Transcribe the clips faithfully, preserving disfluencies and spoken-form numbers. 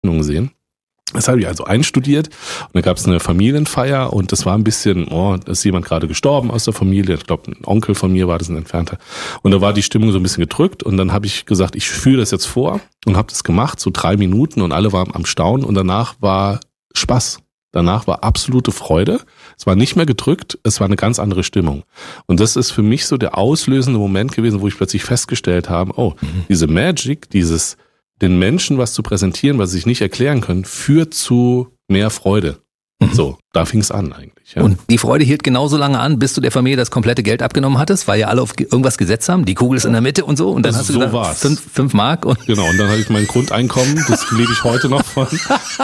gesehen. Das habe ich also einstudiert und dann gab es eine Familienfeier und das war ein bisschen, oh, da ist jemand gerade gestorben aus der Familie, ich glaube ein Onkel von mir war das, ein Entfernter, und da war die Stimmung so ein bisschen gedrückt und dann habe ich gesagt, ich führe das jetzt vor und habe das gemacht, so drei Minuten und alle waren am Staunen und danach war Spaß, danach war absolute Freude, es war nicht mehr gedrückt, es war eine ganz andere Stimmung und das ist für mich so der auslösende Moment gewesen, wo ich plötzlich festgestellt habe, oh, mhm. diese Magic, dieses den Menschen was zu präsentieren, was sie sich nicht erklären können, führt zu mehr Freude. Mhm. So, da fing es an eigentlich. Ja. Und die Freude hielt genauso lange an, bis du der Familie das komplette Geld abgenommen hattest, weil ja alle auf irgendwas gesetzt haben, die Kugel ist in der Mitte und so. Und dann also hast du so gesagt, war's. Fünf, fünf Mark. Und genau, und dann hatte ich mein Grundeinkommen, das lebe ich heute noch von.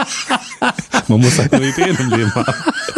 Man muss halt nur Ideen im Leben haben.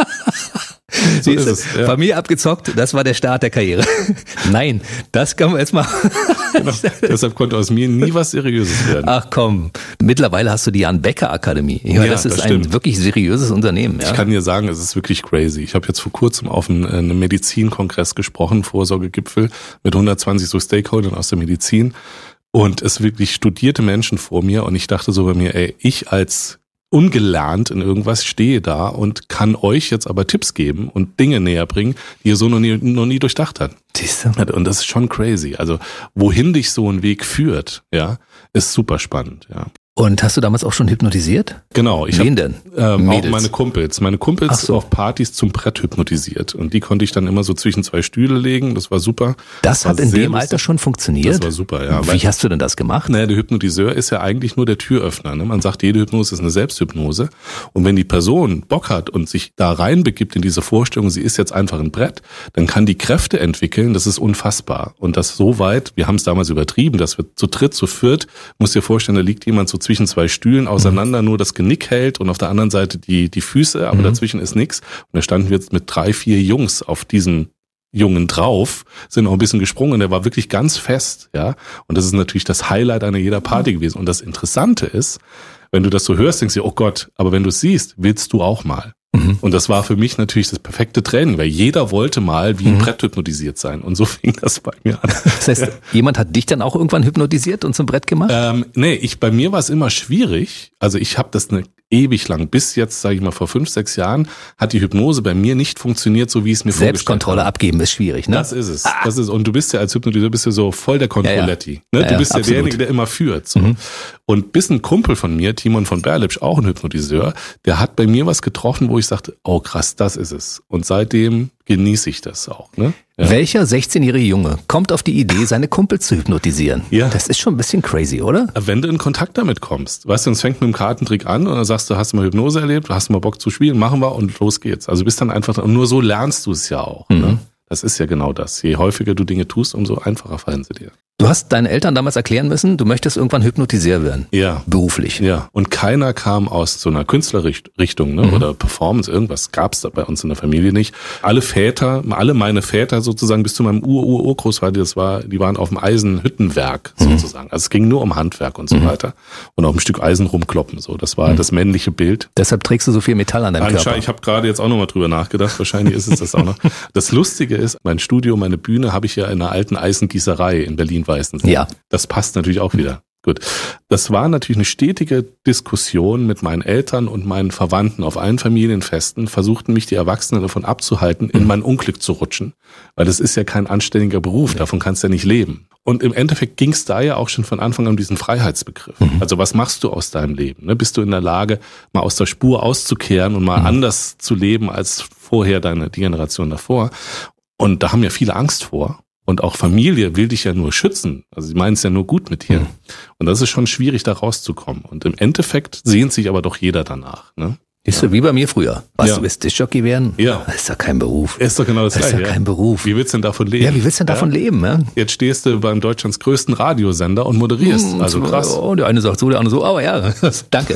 So ist es, ja. Familie abgezockt, das war der Start der Karriere. Nein, das kann man jetzt mal. Genau. Deshalb konnte aus mir nie was Seriöses werden. Ach komm, mittlerweile hast du die Jan Becker Akademie. Ich meine, ja, das ist das ein stimmt. wirklich seriöses Unternehmen. Ja? Ich kann dir sagen, es ist wirklich crazy. Ich habe jetzt vor kurzem auf einem, einem Medizinkongress gesprochen, Vorsorgegipfel mit hundertzwanzig so Stakeholdern aus der Medizin und es wirklich studierte Menschen vor mir und ich dachte so bei mir, ey, ich als ungelernt in irgendwas stehe da und kann euch jetzt aber Tipps geben und Dinge näher bringen, die ihr so noch nie, noch nie durchdacht habt. Und das ist schon crazy. Also wohin dich so ein Weg führt, ja, ist super spannend, ja. Und hast du damals auch schon hypnotisiert? Genau. Ich Wen hab, denn? Ähm, auch meine Kumpels. Meine Kumpels so. auf Partys zum Brett hypnotisiert. Und die konnte ich dann immer so zwischen zwei Stühle legen. Das war super. Das, das hat in dem lustig. Alter schon funktioniert? Das war super, ja. Wie Weil, hast du denn das gemacht? Naja, der Hypnotiseur ist ja eigentlich nur der Türöffner. Ne? Man sagt, jede Hypnose ist eine Selbsthypnose. Und wenn die Person Bock hat und sich da reinbegibt in diese Vorstellung, sie ist jetzt einfach ein Brett, dann kann die Kräfte entwickeln. Das ist unfassbar. Und das so weit, wir haben es damals übertrieben, dass wir zu dritt, zu viert, musst dir vorstellen, da liegt jemand so zwischen zwei Stühlen auseinander, nur das Genick hält und auf der anderen Seite die die Füße, aber mhm. dazwischen ist nichts. Und da standen wir jetzt mit drei, vier Jungs auf diesen Jungen drauf, sind auch ein bisschen gesprungen und der war wirklich ganz fest, ja. Und das ist natürlich das Highlight einer jeder Party gewesen. Und das Interessante ist, wenn du das so hörst, denkst du, oh Gott, aber wenn du es siehst, willst du auch mal. Mhm. Und das war für mich natürlich das perfekte Training, weil jeder wollte mal wie ein mhm. Brett hypnotisiert sein. Und so fing das bei mir an. Das heißt, ja. jemand hat dich dann auch irgendwann hypnotisiert und zum Brett gemacht? Ähm, nee, ich, bei mir war es immer schwierig. Also ich habe das eine ewig lang, bis jetzt, sage ich mal, vor fünf, sechs Jahren, hat die Hypnose bei mir nicht funktioniert, so wie es mir vorgestellt habe. Selbstkontrolle abgeben ist schwierig, ne? Das ist es. Ah. Das ist, und du bist ja als Hypnotiseur bist ja so voll der Controletti. Ja, ja. Ne? Ja, du bist ja, ja derjenige, der immer führt. So. Mhm. Und bis ein Kumpel von mir, Timon von Berlipsch, auch ein Hypnotiseur, der hat bei mir was getroffen, wo ich sagte, oh krass, das ist es. Und seitdem genieße ich das auch. Ne? Ja. Welcher sechzehnjährige Junge kommt auf die Idee, seine Kumpels zu hypnotisieren? Ja. Das ist schon ein bisschen crazy, oder? Wenn du in Kontakt damit kommst. Weißt du, es fängt mit einem Kartentrick an und dann sagst du, hast du mal Hypnose erlebt, hast du mal Bock zu spielen, machen wir und los geht's. Also bist dann einfach, und nur so lernst du es ja auch. Mhm. Ne? Das ist ja genau das. Je häufiger du Dinge tust, umso einfacher fallen sie dir. Du hast deinen Eltern damals erklären müssen, du möchtest irgendwann Hypnotiseur werden. Ja. Beruflich. Ja. Und keiner kam aus so einer Künstlerrichtung, ne? Mhm. Oder Performance, irgendwas gab's da bei uns in der Familie nicht. Alle Väter, alle meine Väter sozusagen bis zu meinem Ur-Ur-Urgroßvater, das war, die waren auf dem Eisenhüttenwerk sozusagen. Mhm. Also es ging nur um Handwerk und so mhm. weiter. Und auf ein Stück Eisen rumkloppen, so. Das war mhm. das männliche Bild. Deshalb trägst du so viel Metall an deinem Anschein, Körper. Ich habe gerade jetzt auch nochmal drüber nachgedacht. Wahrscheinlich ist es das auch noch. Das Lustige ist, mein Studio, meine Bühne habe ich ja in einer alten Eisengießerei in Berlin-Weißensee. Ja. Das passt natürlich auch wieder. Gut. Das war natürlich eine stetige Diskussion mit meinen Eltern und meinen Verwandten auf allen Familienfesten, versuchten mich die Erwachsenen davon abzuhalten, in mein Unglück zu rutschen. Weil das ist ja kein anständiger Beruf, davon kannst du ja nicht leben. Und im Endeffekt ging es da ja auch schon von Anfang an um diesen Freiheitsbegriff. Mhm. Also was machst du aus deinem Leben? Ne? Bist du in der Lage, mal aus der Spur auszukehren und mal mhm. anders zu leben als vorher deine die Generation davor? Und da haben ja viele Angst vor. Und auch Familie will dich ja nur schützen. Also sie meinen es ja nur gut mit dir. Mhm. Und das ist schon schwierig, da rauszukommen. Und im Endeffekt sehnt sich aber doch jeder danach. Ne? Ist so wie bei mir früher. Was, ja. du willst Diskjockey werden? Ja. Das ist ja kein Beruf. Ist doch genau das, das Gleiche. Das ist ja kein Beruf. Wie willst du denn davon leben? Ja, wie willst du denn davon ja? leben? Ja? Jetzt stehst du beim Deutschlands größten Radiosender und moderierst. Hm, also krass. Oh, der eine sagt so, der andere so. Aber ja, danke.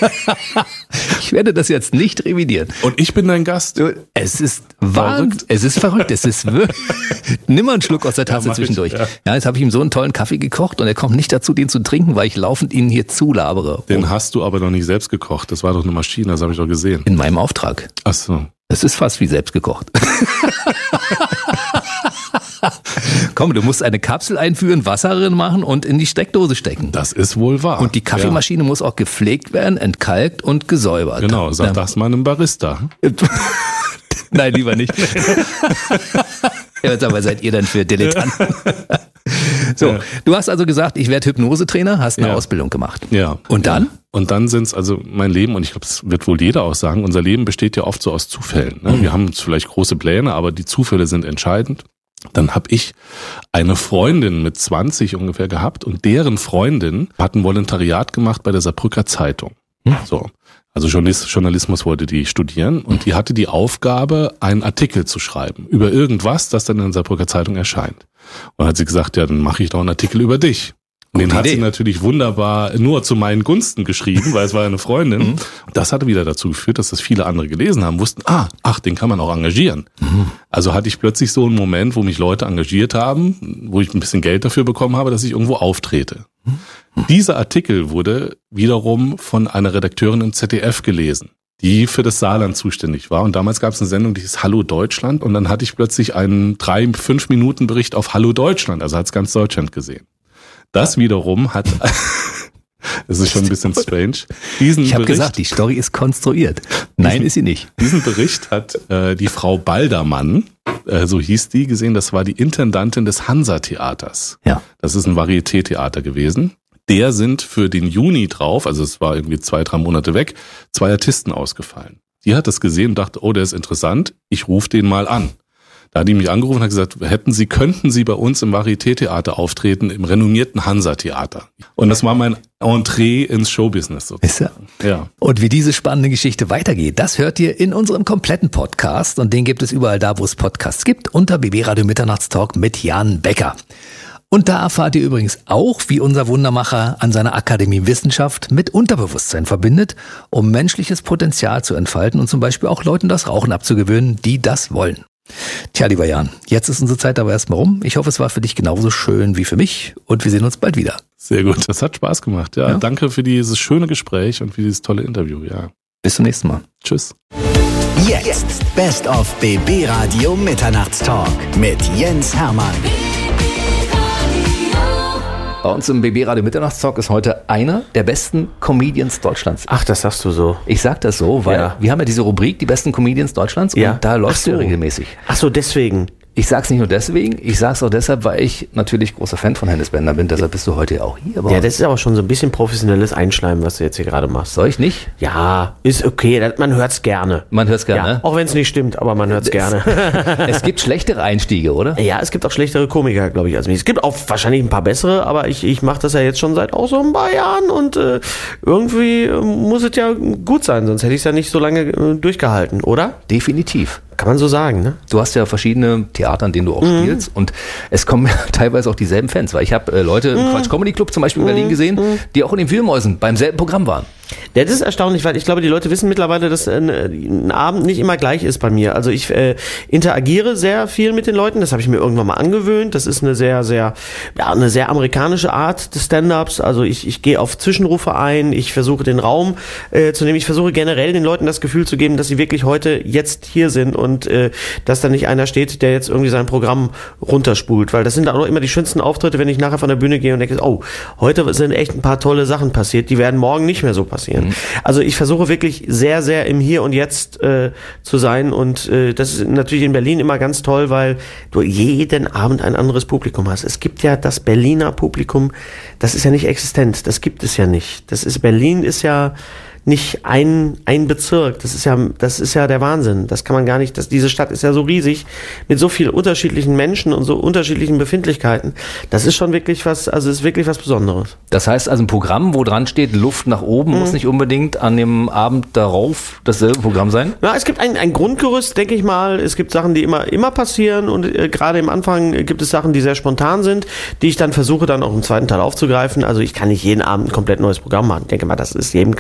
Ich werde das jetzt nicht revidieren. Und ich bin dein Gast. Es ist verrückt. Es ist verrückt. Es ist wirklich. Nimm mal einen Schluck aus der Tasse ja, zwischendurch. Ich, ja. ja, jetzt habe ich ihm so einen tollen Kaffee gekocht und er kommt nicht dazu, den zu trinken, weil ich laufend ihn hier zulabere. Den oh. hast du aber noch nicht selbst gekocht. Das war doch eine Maschine, das habe ich doch gesehen. In meinem Auftrag. Ach so. Es ist fast wie selbst gekocht. Komm, du musst eine Kapsel einführen, Wasser drin machen und in die Steckdose stecken. Das ist wohl wahr. Und die Kaffeemaschine ja. muss auch gepflegt werden, entkalkt und gesäubert. Genau, sag ja. das mal einem Barista. Nein, lieber nicht. Ja, aber seid ihr dann für Dilettanten? So, ja. Du hast also gesagt, ich werde Hypnosetrainer, hast eine ja. Ausbildung gemacht. Ja. Und dann? Und dann sind's also mein Leben, und ich glaube, das wird wohl jeder auch sagen, unser Leben besteht ja oft so aus Zufällen. Ne? Mhm. Wir haben jetzt vielleicht große Pläne, aber die Zufälle sind entscheidend. Dann habe ich eine Freundin mit zwanzig ungefähr gehabt und deren Freundin hat ein Volontariat gemacht bei der Saarbrücker Zeitung. Mhm. So. Also Journalismus wollte die studieren und die hatte die Aufgabe, einen Artikel zu schreiben über irgendwas, das dann in der Saarbrücker Zeitung erscheint. Und dann hat sie gesagt, ja, dann mache ich doch einen Artikel über dich. Und den hat sie natürlich wunderbar nur zu meinen Gunsten geschrieben, weil es war eine Freundin. Mhm. Das hatte wieder dazu geführt, dass das viele andere gelesen haben, wussten, ah, ach, den kann man auch engagieren. Mhm. Also hatte ich plötzlich so einen Moment, wo mich Leute engagiert haben, wo ich ein bisschen Geld dafür bekommen habe, dass ich irgendwo auftrete. Mhm. Dieser Artikel wurde wiederum von einer Redakteurin im Z D F gelesen, die für das Saarland zuständig war. Und damals gab es eine Sendung, die hieß Hallo Deutschland. Und dann hatte ich plötzlich einen drei, fünf Minuten Bericht auf Hallo Deutschland. Also hat es ganz Deutschland gesehen. Das wiederum hat, es ist schon ein bisschen strange. Diesen ich habe Bericht, gesagt, die Story ist konstruiert. Nein, diesen, ist sie nicht. Diesen Bericht hat äh, die Frau Baldermann, äh, so hieß die, gesehen. Das war die Intendantin des Hansa-Theaters. Ja. Das ist ein Varieté-Theater gewesen. Der sind für den Juni drauf, also es war irgendwie zwei, drei Monate weg, zwei Artisten ausgefallen. Die hat das gesehen und dachte, oh, der ist interessant, ich rufe den mal an. Da hat die mich angerufen und hat gesagt, hätten Sie, könnten Sie bei uns im Varieté-Theater auftreten, im renommierten Hansa-Theater. Und das war mein Entree ins Showbusiness sozusagen. Ist ja. Ja. Und wie diese spannende Geschichte weitergeht, das hört ihr in unserem kompletten Podcast. Und den gibt es überall da, wo es Podcasts gibt, unter B B Radio Mitternachtstalk mit Jan Becker. Und da erfahrt ihr übrigens auch, wie unser Wundermacher an seiner Akademie Wissenschaft mit Unterbewusstsein verbindet, um menschliches Potenzial zu entfalten und zum Beispiel auch Leuten das Rauchen abzugewöhnen, die das wollen. Tja, lieber Jan, jetzt ist unsere Zeit aber erstmal rum. Ich hoffe, es war für dich genauso schön wie für mich und wir sehen uns bald wieder. Sehr gut, das hat Spaß gemacht. Ja, ja. Danke für dieses schöne Gespräch und für dieses tolle Interview. Ja. Bis zum nächsten Mal. Tschüss. Jetzt Best of B B Radio Mitternachtstalk mit Jens Hermann. Bei uns im B B Radio Mitternachtstalk ist heute einer der besten Comedians Deutschlands. Ach, das sagst du so. Ich sag das so, weil ja. wir haben ja diese Rubrik, die besten Comedians Deutschlands, ja. und da läuft so. du regelmäßig. Ach so, deswegen. Ich sag's nicht nur deswegen, ich sag's auch deshalb, weil ich natürlich großer Fan von Hennes Bender bin, deshalb bist du heute ja auch hier. Ja, das ist aber schon so ein bisschen professionelles Einschleimen, was du jetzt hier gerade machst. Soll ich nicht? Ja, ist okay, man hört's gerne. Man hört's gerne? Ja, auch wenn es nicht stimmt, aber man hört's es, gerne. Es gibt schlechtere Einstiege, oder? Ja, es gibt auch schlechtere Komiker, glaube ich, als mich. Es gibt auch wahrscheinlich ein paar bessere, aber ich, ich mache das ja jetzt schon seit auch so ein paar Jahren und äh, irgendwie äh, muss es ja gut sein, sonst hätte ich es ja nicht so lange äh, durchgehalten, oder? Definitiv. Kann man so sagen, ne? Du hast ja verschiedene Theater, an denen du auch mhm. spielst und es kommen teilweise auch dieselben Fans, weil ich habe äh, Leute im mhm. Quatsch Comedy Club zum Beispiel in Berlin gesehen, mhm. die auch in den Wühlmäusen beim selben Programm waren. Ja, das ist erstaunlich, weil ich glaube, die Leute wissen mittlerweile, dass ein, ein Abend nicht immer gleich ist bei mir. Also ich äh, interagiere sehr viel mit den Leuten, das habe ich mir irgendwann mal angewöhnt. Das ist eine sehr, sehr, ja, eine sehr amerikanische Art des Stand-Ups. Also ich, ich gehe auf Zwischenrufe ein, ich versuche den Raum äh, zu nehmen. Ich versuche generell den Leuten das Gefühl zu geben, dass sie wirklich heute jetzt hier sind und äh, dass da nicht einer steht, der jetzt irgendwie sein Programm runterspult. Weil das sind auch immer die schönsten Auftritte, wenn ich nachher von der Bühne gehe und denke, oh, heute sind echt ein paar tolle Sachen passiert, die werden morgen nicht mehr so passieren. Mhm. Also ich versuche wirklich sehr, sehr im Hier und Jetzt äh, zu sein und äh, das ist natürlich in Berlin immer ganz toll, weil du jeden Abend ein anderes Publikum hast. Es gibt ja das Berliner Publikum, das ist ja nicht existent, das gibt es ja nicht. Das ist, Berlin ist ja nicht ein, ein Bezirk. Das ist ja, das ist ja der Wahnsinn. Das kann man gar nicht, das, diese Stadt ist ja so riesig mit so vielen unterschiedlichen Menschen und so unterschiedlichen Befindlichkeiten. Das ist schon wirklich was, also ist wirklich was Besonderes. Das heißt also ein Programm, wo dran steht, Luft nach oben, mhm. muss nicht unbedingt an dem Abend darauf dasselbe Programm sein? Ja, es gibt ein, ein Grundgerüst, denke ich mal. Es gibt Sachen, die immer, immer passieren und äh, gerade im Anfang gibt es Sachen, die sehr spontan sind, die ich dann versuche dann auch im zweiten Teil aufzugreifen. Also ich kann nicht jeden Abend ein komplett neues Programm machen. Ich denke mal, das ist jedem klar.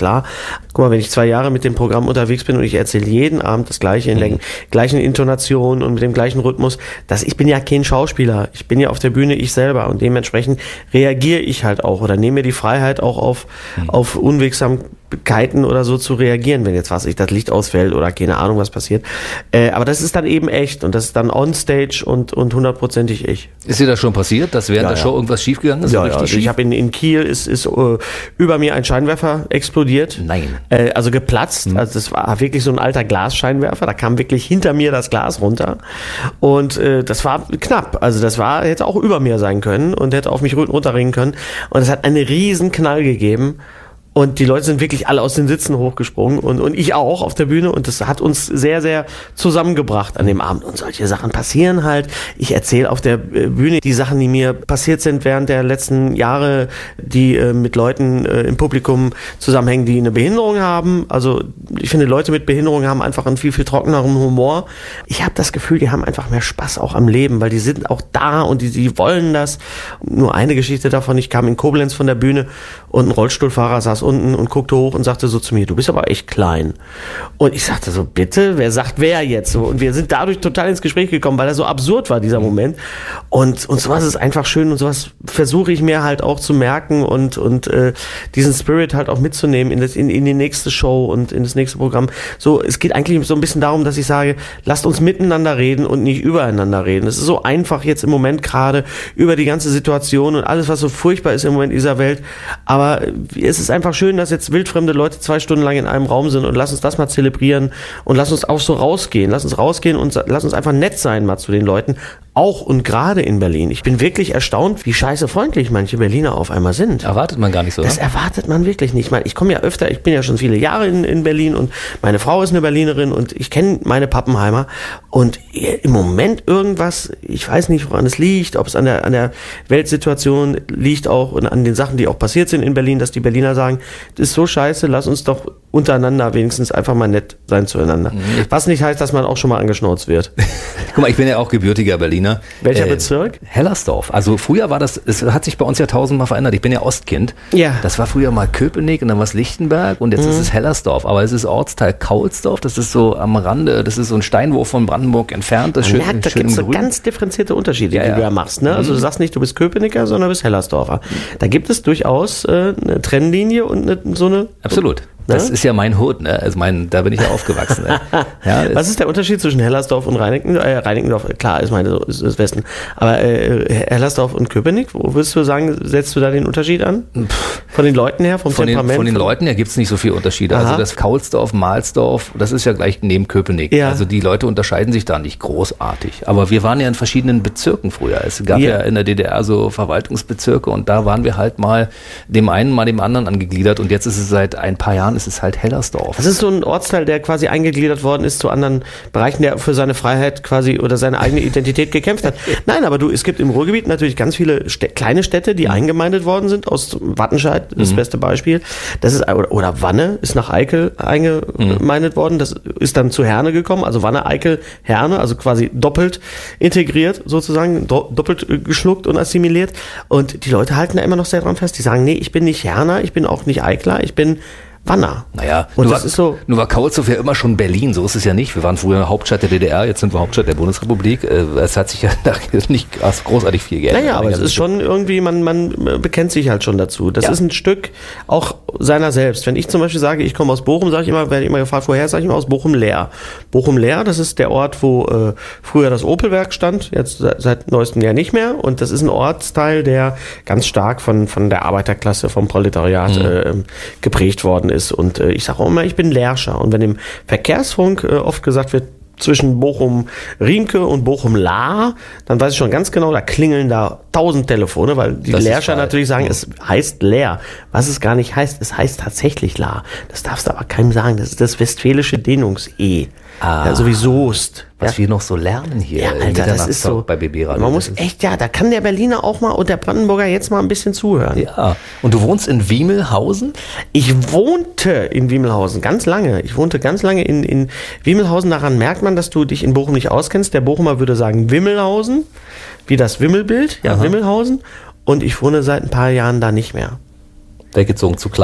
Guck mal, wenn ich zwei Jahre mit dem Programm unterwegs bin und ich erzähle jeden Abend das Gleiche in der mhm. gleichen Intonation und mit dem gleichen Rhythmus, dass ich bin ja kein Schauspieler. Ich bin ja auf der Bühne ich selber und dementsprechend reagiere ich halt auch oder nehme mir die Freiheit auch auf, mhm. auf Unwegsamkeiten oder so zu reagieren, wenn jetzt was ich das Licht ausfällt oder keine Ahnung was passiert. Äh, aber das ist dann eben echt und das ist dann on stage und und hundertprozentig ich. Ist dir das schon passiert, dass während ja, der Show ja. irgendwas schiefgegangen ist? Ja, ja. Also ich habe in, in Kiel ist ist uh, über mir ein Scheinwerfer explodiert. Nein. Äh, also geplatzt. Mhm. Also das war wirklich so ein alter Glasscheinwerfer. Da kam wirklich hinter mir das Glas runter und äh, das war knapp. Also das war hätte auch über mir sein können und hätte auf mich runterringen können. Und es hat einen riesen Knall gegeben. Und die Leute sind wirklich alle aus den Sitzen hochgesprungen und, und ich auch auf der Bühne und das hat uns sehr, sehr zusammengebracht an dem Abend. Und solche Sachen passieren halt. Ich erzähle auf der Bühne die Sachen, die mir passiert sind während der letzten Jahre, die äh, mit Leuten äh, im Publikum zusammenhängen, die eine Behinderung haben. Also ich finde, Leute mit Behinderung haben einfach einen viel, viel trockeneren Humor. Ich habe das Gefühl, die haben einfach mehr Spaß auch am Leben, weil die sind auch da und die, die wollen das. Nur eine Geschichte davon, ich kam in Koblenz von der Bühne und ein Rollstuhlfahrer saß unten und guckte hoch und sagte so zu mir, du bist aber echt klein. Und ich sagte so, bitte, wer sagt wer jetzt so? Und wir sind dadurch total ins Gespräch gekommen, weil er so absurd war, dieser Moment. Und, und sowas ist einfach schön und sowas versuche ich mir halt auch zu merken und, und äh, diesen Spirit halt auch mitzunehmen in, das, in, in die nächste Show und in das nächste Programm. So, es geht eigentlich so ein bisschen darum, dass ich sage, lasst uns miteinander reden und nicht übereinander reden. Es ist so einfach jetzt im Moment gerade über die ganze Situation und alles, was so furchtbar ist im Moment in dieser Welt. Aber es ist einfach schön, dass jetzt wildfremde Leute zwei Stunden lang in einem Raum sind und lass uns das mal zelebrieren und lass uns auch so rausgehen. Lass uns rausgehen und lass uns einfach nett sein mal zu den Leuten. Auch und gerade in Berlin. Ich bin wirklich erstaunt, wie scheiße freundlich manche Berliner auf einmal sind. Erwartet man gar nicht so. Das oder? erwartet man wirklich nicht. Ich meine, ich komme ja öfter, ich bin ja schon viele Jahre in, in Berlin und meine Frau ist eine Berlinerin und ich kenne meine Pappenheimer und im Moment irgendwas, ich weiß nicht, woran es liegt, ob es an der, an der Weltsituation liegt auch und an den Sachen, die auch passiert sind in Berlin, dass die Berliner sagen, das ist so scheiße, lass uns doch untereinander wenigstens einfach mal nett sein zueinander. Mhm. Was nicht heißt, dass man auch schon mal angeschnauzt wird. Guck mal, ich bin ja auch gebürtiger Berliner. Welcher äh, Bezirk? Hellersdorf. Also früher war das, es hat sich bei uns ja tausendmal verändert. Ich bin ja Ostkind. Ja. Das war früher mal Köpenick und dann war es Lichtenberg und jetzt mhm. ist es Hellersdorf. Aber es ist Ortsteil Kaulsdorf. Das ist so am Rande, das ist so ein Steinwurf von Brandenburg entfernt. Das Man schön, merkt, da gibt es so ganz differenzierte Unterschiede, ja, die ja. du da machst. Ne? Also du sagst nicht, du bist Köpenicker, sondern du bist Hellersdorfer. Da gibt es durchaus äh, eine Trennlinie und eine, so eine... Absolut. Das ist ja mein Hood, ne? Also mein, da bin ich ja aufgewachsen. Ne? Ja, was ist der Unterschied zwischen Hellersdorf und Reinickendorf? Äh, Reinickendorf, klar, ist meine, ist, ist Westen. Aber äh, Hellersdorf und Köpenick, wo würdest du sagen, setzt du da den Unterschied an? Pff, von den Leuten her, vom von Temperament? Den, von den Leuten her gibt es nicht so viel Unterschiede. Aha. Also das Kaulsdorf, Mahlsdorf, das ist ja gleich neben Köpenick. Ja. Also die Leute unterscheiden sich da nicht großartig. Aber wir waren ja in verschiedenen Bezirken früher. Es gab ja, ja in der D D R so Verwaltungsbezirke und da waren wir halt mal dem einen, mal dem anderen angegliedert und jetzt ist es seit ein paar Jahren, ist es halt Hellersdorf. Das ist so ein Ortsteil, der quasi eingegliedert worden ist zu anderen Bereichen, der für seine Freiheit quasi oder seine eigene Identität gekämpft hat. Nein, aber du, es gibt im Ruhrgebiet natürlich ganz viele Städ- kleine Städte, die mhm. eingemeindet worden sind. Aus Wattenscheid, das mhm. beste Beispiel. Das ist, oder, oder Wanne ist nach Eickel eingemeindet mhm. worden. Das ist dann zu Herne gekommen. Also Wanne, Eickel, Herne, also quasi doppelt integriert sozusagen, do- doppelt geschluckt und assimiliert. Und die Leute halten da immer noch sehr dran fest. Die sagen, nee, ich bin nicht Herner, ich bin auch nicht Eikler, ich bin Wanner. Naja, und nur das war, ist so. Nur war Kaulsdorf ja immer schon Berlin, so ist es ja nicht. Wir waren früher Hauptstadt der D D R, jetzt sind wir Hauptstadt der Bundesrepublik. Es hat sich ja nicht großartig viel geändert. Naja, aber es ist schon irgendwie, man, man bekennt sich halt schon dazu. Das ja. ist ein Stück auch seiner selbst. Wenn ich zum Beispiel sage, ich komme aus Bochum, sage ich immer, werde ich immer gefragt, woher, sage ich immer aus Bochum-Leer. Bochum-Leer, das ist der Ort, wo äh, früher das Opelwerk stand, jetzt seit, seit neuestem Jahr nicht mehr. Und das ist ein Ortsteil, der ganz stark von, von der Arbeiterklasse, vom Proletariat mhm. äh, geprägt worden ist. Und äh, ich sage auch immer, ich bin Leerscher. Und wenn im Verkehrsfunk äh, oft gesagt wird, zwischen Bochum-Riemke und Bochum-Lahr, dann weiß ich schon ganz genau, da klingeln da tausend Telefone, weil die Leerscher natürlich sagen, es heißt Leer. Was es gar nicht heißt, es heißt tatsächlich Lahr. Das darfst du aber keinem sagen. Das ist das westfälische Dehnungs-E. Ah, ja, so wie Soest. Was ja. wir noch so lernen hier. Ja, Alter, das ist so. Bei B B Radio. Man muss echt, ja, da kann der Berliner auch mal und der Brandenburger jetzt mal ein bisschen zuhören. Ja. Und du wohnst in Wiemelhausen? Ich wohnte in Wiemelhausen ganz lange. Ich wohnte ganz lange in, in Wiemelhausen. Daran merkt man, dass du dich in Bochum nicht auskennst. Der Bochumer würde sagen Wimmelhausen, wie das Wimmelbild. Ja, Aha. Wimmelhausen. Und ich wohne seit ein paar Jahren da nicht mehr. Weggezogen, zu klein.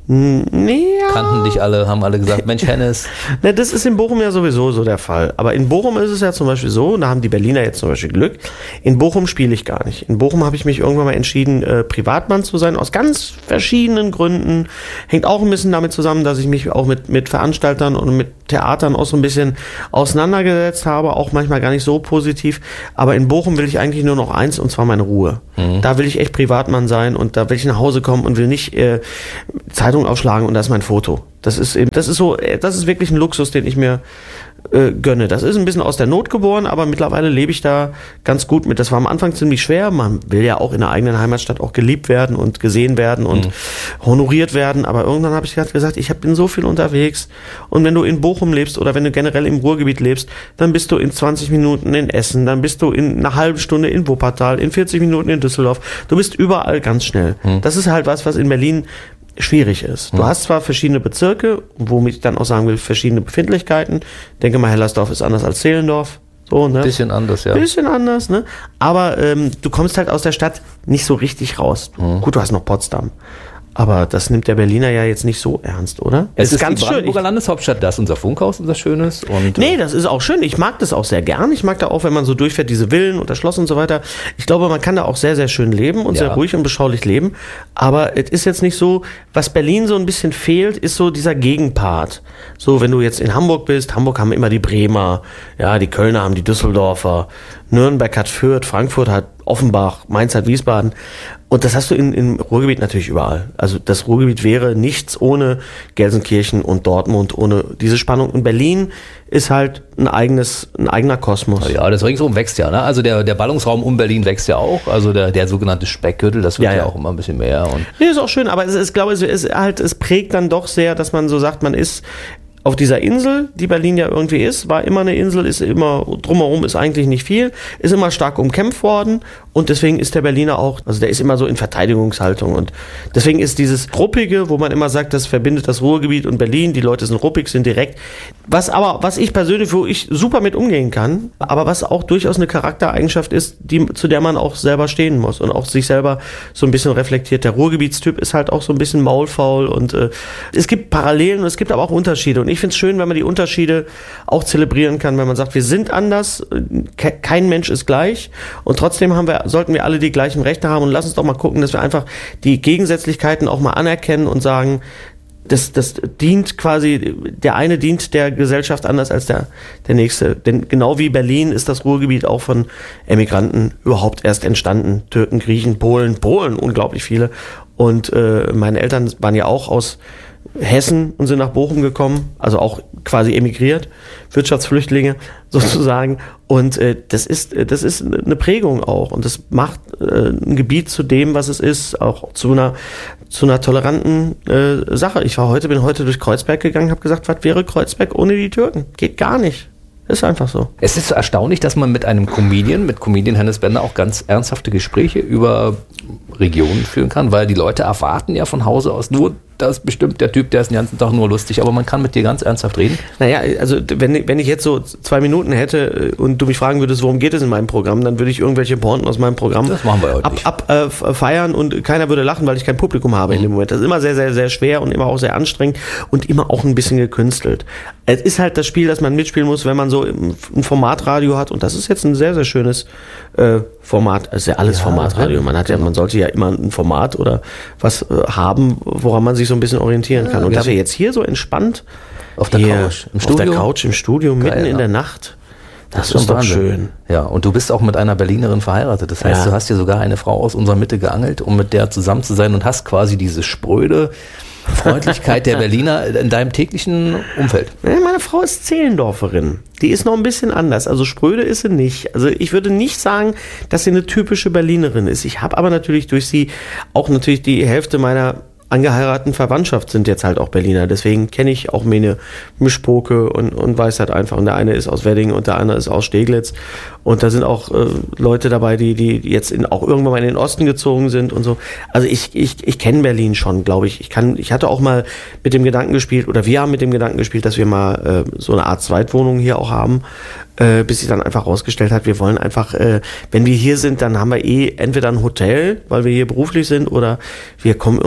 Nee, ja. Kannten dich alle, haben alle gesagt, Mensch, Hennes. Ne, das ist in Bochum ja sowieso so der Fall. Aber in Bochum ist es ja zum Beispiel so, da haben die Berliner jetzt zum Beispiel Glück, in Bochum spiele ich gar nicht. In Bochum habe ich mich irgendwann mal entschieden, äh, Privatmann zu sein, aus ganz verschiedenen Gründen. Hängt auch ein bisschen damit zusammen, dass ich mich auch mit, mit Veranstaltern und mit Theatern auch so ein bisschen auseinandergesetzt habe, auch manchmal gar nicht so positiv. Aber in Bochum will ich eigentlich nur noch eins, und zwar meine Ruhe. Mhm. Da will ich echt Privatmann sein und da will ich nach Hause kommen und will nicht äh, Zeitung aufschlagen und da ist mein Foto. Das ist eben, das ist so, das ist wirklich ein Luxus, den ich mir äh, gönne. Das ist ein bisschen aus der Not geboren, aber mittlerweile lebe ich da ganz gut mit. Das war am Anfang ziemlich schwer. Man will ja auch in der eigenen Heimatstadt auch geliebt werden und gesehen werden und mhm. honoriert werden. Aber irgendwann habe ich gesagt, ich bin so viel unterwegs. Und wenn du in Bochum lebst oder wenn du generell im Ruhrgebiet lebst, dann bist du in zwanzig Minuten in Essen, dann bist du in einer halben Stunde in Wuppertal, in vierzig Minuten in Düsseldorf. Du bist überall ganz schnell. Mhm. Das ist halt was, was in Berlin schwierig ist. Du hm. hast zwar verschiedene Bezirke, womit ich dann auch sagen will, verschiedene Befindlichkeiten. Denke mal, Hellersdorf ist anders als Zehlendorf. So, ne? Bisschen anders, ja. Bisschen anders, ne? Aber ähm, du kommst halt aus der Stadt nicht so richtig raus. Hm. Gut, du hast noch Potsdam. Aber das nimmt der Berliner ja jetzt nicht so ernst, oder? Es ist, ist ganz die Brandenburger schön. Landeshauptstadt, das ist unser Funkhaus, unser schönes. Und, nee, das ist auch schön. Ich mag das auch sehr gern. Ich mag da auch, wenn man so durchfährt, diese Villen und das Schloss und so weiter. Ich glaube, man kann da auch sehr, sehr schön leben und ja. sehr ruhig und beschaulich leben. Aber es ist jetzt nicht so, was Berlin so ein bisschen fehlt, ist so dieser Gegenpart. So, wenn du jetzt in Hamburg bist, Hamburg haben immer die Bremer, ja, die Kölner haben die Düsseldorfer, Nürnberg hat Fürth, Frankfurt hat Offenbach, Mainz hat Wiesbaden. Und das hast du in, im Ruhrgebiet natürlich überall. Also das Ruhrgebiet wäre nichts ohne Gelsenkirchen und Dortmund, ohne diese Spannung. Und Berlin ist halt ein eigenes, ein eigener Kosmos. Ja, das ringsum wächst ja, ne? Also der, der Ballungsraum um Berlin wächst ja auch. Also der, der sogenannte Speckgürtel, das wird ja, ja. ja auch immer ein bisschen mehr. Und nee, ist auch schön, aber es ist, glaube ich, es ist halt, es prägt dann doch sehr, dass man so sagt, man ist auf dieser Insel, die Berlin ja irgendwie ist, war immer eine Insel, ist immer, drumherum ist eigentlich nicht viel, ist immer stark umkämpft worden und deswegen ist der Berliner auch, also der ist immer so in Verteidigungshaltung und deswegen ist dieses Ruppige, wo man immer sagt, das verbindet das Ruhrgebiet und Berlin, die Leute sind ruppig, sind direkt, was aber, was ich persönlich, wo ich super mit umgehen kann, aber was auch durchaus eine Charaktereigenschaft ist, die, zu der man auch selber stehen muss und auch sich selber so ein bisschen reflektiert. Der Ruhrgebietstyp ist halt auch so ein bisschen maulfaul und äh, es gibt Parallelen und es gibt aber auch Unterschiede und ich finde es schön, wenn man die Unterschiede auch zelebrieren kann, wenn man sagt, wir sind anders, ke- kein Mensch ist gleich und trotzdem haben wir, sollten wir alle die gleichen Rechte haben und lass uns doch mal gucken, dass wir einfach die Gegensätzlichkeiten auch mal anerkennen und sagen, das, das dient quasi, der eine dient der Gesellschaft anders als der, der nächste. Denn genau wie Berlin ist das Ruhrgebiet auch von Emigranten überhaupt erst entstanden. Türken, Griechen, Polen, Polen, unglaublich viele. Und äh, meine Eltern waren ja auch aus Hessen und sind nach Bochum gekommen, also auch quasi emigriert, Wirtschaftsflüchtlinge sozusagen. Und äh, das ist das ist eine Prägung auch und das macht äh, ein Gebiet zu dem, was es ist, auch zu einer zu einer toleranten äh, Sache. Ich war heute bin heute durch Kreuzberg gegangen, habe gesagt, was wäre Kreuzberg ohne die Türken? Geht gar nicht. Ist einfach so. Es ist so erstaunlich, dass man mit einem Comedian, mit Comedian Hennes Bender auch ganz ernsthafte Gespräche über Regionen führen kann, weil die Leute erwarten ja von Hause aus nur, das ist bestimmt der Typ, der ist den ganzen Tag nur lustig, aber man kann mit dir ganz ernsthaft reden. Naja, also wenn, wenn ich jetzt so zwei Minuten hätte und du mich fragen würdest, worum geht es in meinem Programm, dann würde ich irgendwelche Pointen aus meinem Programm das machen wir heute ab, nicht. ab äh, feiern und keiner würde lachen, weil ich kein Publikum habe mhm. in dem Moment. Das ist immer sehr, sehr, sehr schwer und immer auch sehr anstrengend und immer auch ein bisschen gekünstelt. Es ist halt das Spiel, das man mitspielen muss, wenn man so ein Formatradio hat und das ist jetzt ein sehr, sehr schönes äh, Format, es ist ja alles ja, Formatradio. Man hat ja, man sollte ja immer ein Format oder was äh, haben, woran man sich so ein bisschen orientieren kann. Ja, und dass wir jetzt hier so entspannt auf der hier, Couch im auf Studio, der Couch im Studio Geil, mitten ja. in der Nacht, das, das ist doch Wahnsinn. schön. Ja, und du bist auch mit einer Berlinerin verheiratet. Das heißt, ja. du hast dir sogar eine Frau aus unserer Mitte geangelt, um mit der zusammen zu sein und hast quasi diese spröde Freundlichkeit der Berliner in deinem täglichen Umfeld. Meine Frau ist Zehlendorferin. Die ist noch ein bisschen anders. Also spröde ist sie nicht. Also ich würde nicht sagen, dass sie eine typische Berlinerin ist. Ich habe aber natürlich durch sie auch natürlich die Hälfte meiner angeheirateten Verwandtschaft sind jetzt halt auch Berliner. Deswegen kenne ich auch meine Mischpoke und, und weiß halt einfach. Und der eine ist aus Wedding und der andere ist aus Steglitz. Und da sind auch äh, Leute dabei, die, die jetzt in, auch irgendwann mal in den Osten gezogen sind und so. Also ich, ich, ich kenne Berlin schon, glaube ich. Ich kann, ich hatte auch mal mit dem Gedanken gespielt, oder wir haben mit dem Gedanken gespielt, dass wir mal äh, so eine Art Zweitwohnung hier auch haben. Äh, bis sich dann einfach rausgestellt hat, wir wollen einfach, äh, wenn wir hier sind, dann haben wir eh entweder ein Hotel, weil wir hier beruflich sind, oder wir kommen irgendwie bei Ver-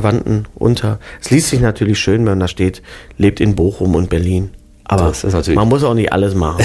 Verwandten unter. Es liest sich natürlich schön, wenn da steht, lebt in Bochum und Berlin. Aber das ist natürlich man muss auch nicht alles machen.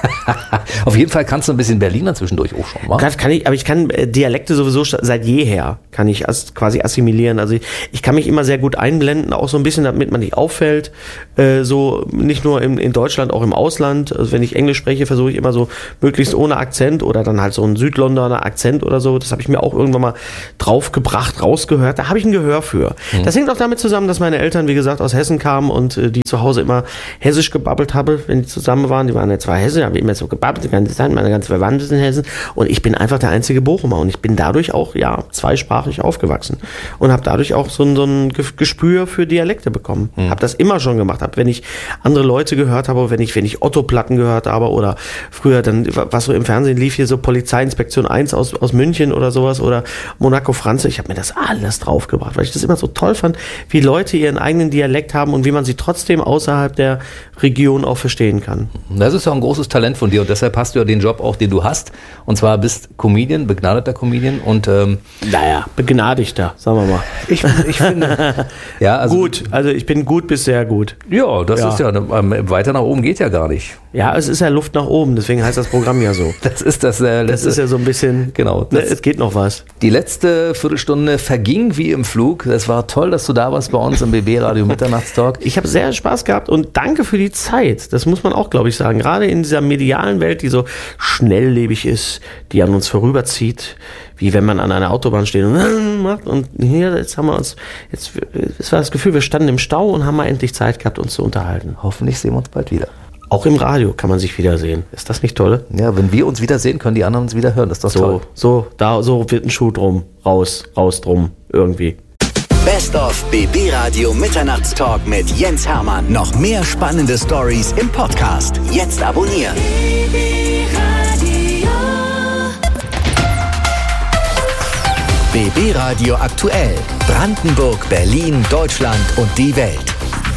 Auf jeden Fall kannst du ein bisschen Berliner zwischendurch auch schon, wa? Das kann ich, aber ich kann äh, Dialekte sowieso seit jeher, kann ich as, quasi assimilieren. Also ich, ich kann mich immer sehr gut einblenden, auch so ein bisschen, damit man nicht auffällt. Äh, so nicht nur im, in Deutschland, auch im Ausland. Also wenn ich Englisch spreche, versuche ich immer so möglichst ohne Akzent oder dann halt so einen Südlondoner Akzent oder so. Das habe ich mir auch irgendwann mal draufgebracht, rausgehört. Da habe ich ein Gehör für. Mhm. Das hängt auch damit zusammen, dass meine Eltern, wie gesagt, aus Hessen kamen und äh, die zu Hause immer hessisch gebabbelt habe, wenn die zusammen waren. Die waren ja zwei Hessen, haben immer so gebabbelt die ganze Zeit, meine ganze Verwandte sind in Hessen und ich bin einfach der einzige Bochumer und ich bin dadurch auch, ja, zweisprachig aufgewachsen und habe dadurch auch so ein, so ein Gespür für Dialekte bekommen. Mhm. Habe das immer schon gemacht. Hab, wenn ich andere Leute gehört habe, wenn ich, wenn ich Otto-Platten gehört habe oder früher dann, was so im Fernsehen lief, hier so Polizeiinspektion eins aus, aus München oder sowas oder Monaco Franze, ich habe mir das alles draufgebracht, weil ich das immer so toll fand, wie Leute ihren eigenen Dialekt haben und wie man sie trotzdem außerhalb der Region auch verstehen kann. Das ist ja ein großes Talent von dir und deshalb hast du ja den Job auch, den du hast. Und zwar bist Comedian, begnadeter Comedian und ähm, naja, begnadigter, sagen wir mal. Ich, ich finde, ja, also gut, also ich bin gut bis sehr gut. Ja, das Ja. ist ja, ähm, weiter nach oben geht ja gar nicht. Ja, es ist ja Luft nach oben, deswegen heißt das Programm ja so. Das ist das äh, Das letzte, ist ja so ein bisschen, genau. ne, Das, es geht noch was. die letzte Viertelstunde verging wie im Flug. Es war toll, dass du da warst bei uns im B B Radio Mitternachtstalk. Ich habe sehr Spaß gehabt und danke für die Zeit. Das muss man auch, glaube ich, sagen. Gerade in dieser medialen Welt, die so schnelllebig ist, die an uns vorüberzieht, wie wenn man an einer Autobahn steht und macht. Und hier, jetzt haben wir uns, jetzt, es war das Gefühl, wir standen im Stau und haben mal endlich Zeit gehabt, uns zu unterhalten. Hoffentlich sehen wir uns bald wieder. Auch im Radio kann man sich wiedersehen. Ist das nicht toll? Ja, wenn wir uns wiedersehen, können die anderen uns wieder hören. Das ist doch So, toll. so, da, so wird ein Schuh drum. Raus, raus drum. Irgendwie. Best of B B Radio Mitternachtstalk mit Jens Hermann. Noch mehr spannende Stories im Podcast. Jetzt abonnieren. B B Radio aktuell. Brandenburg, Berlin, Deutschland und die Welt.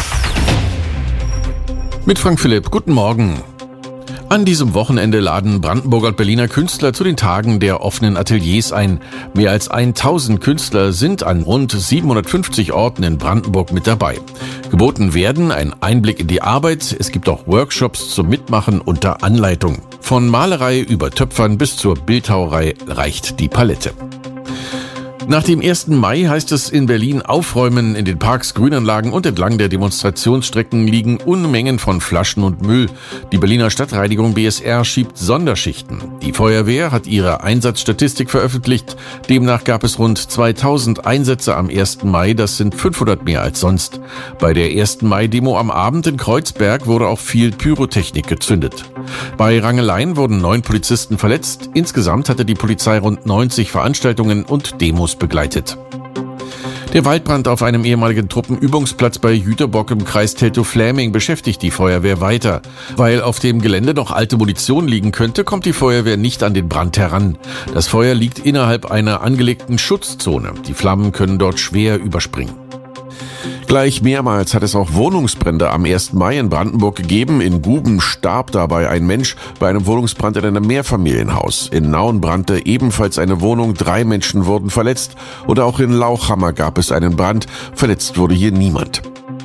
Mit Frank Philipp, guten Morgen. An diesem Wochenende laden Brandenburger und Berliner Künstler zu den Tagen der offenen Ateliers ein. Mehr als tausend Künstler sind an rund siebenhundertfünfzig Orten in Brandenburg mit dabei. Geboten werden ein Einblick in die Arbeit, es gibt auch Workshops zum Mitmachen unter Anleitung. Von Malerei über Töpfern bis zur Bildhauerei reicht die Palette. Nach dem ersten Mai heißt es in Berlin aufräumen. In den Parks, Grünanlagen und entlang der Demonstrationsstrecken liegen Unmengen von Flaschen und Müll. Die Berliner Stadtreinigung B S R schiebt Sonderschichten. Die Feuerwehr hat ihre Einsatzstatistik veröffentlicht. Demnach gab es rund zweitausend Einsätze am ersten Mai. Das sind fünfhundert mehr als sonst. Bei der ersten Mai-Demo am Abend in Kreuzberg wurde auch viel Pyrotechnik gezündet. Bei Rangeleien wurden neun Polizisten verletzt. Insgesamt hatte die Polizei rund neunzig Veranstaltungen und Demos begleitet. Der Waldbrand auf einem ehemaligen Truppenübungsplatz bei Jüterbock im Kreis Teltow-Fläming beschäftigt die Feuerwehr weiter. Weil auf dem Gelände noch alte Munition liegen könnte, kommt die Feuerwehr nicht an den Brand heran. Das Feuer liegt innerhalb einer angelegten Schutzzone. Die Flammen können dort schwer überspringen. Gleich mehrmals hat es auch Wohnungsbrände am ersten Mai in Brandenburg gegeben. In Guben starb dabei ein Mensch bei einem Wohnungsbrand in einem Mehrfamilienhaus. In Nauen brannte ebenfalls eine Wohnung, drei Menschen wurden verletzt. Oder auch in Lauchhammer gab es einen Brand, verletzt wurde hier niemand.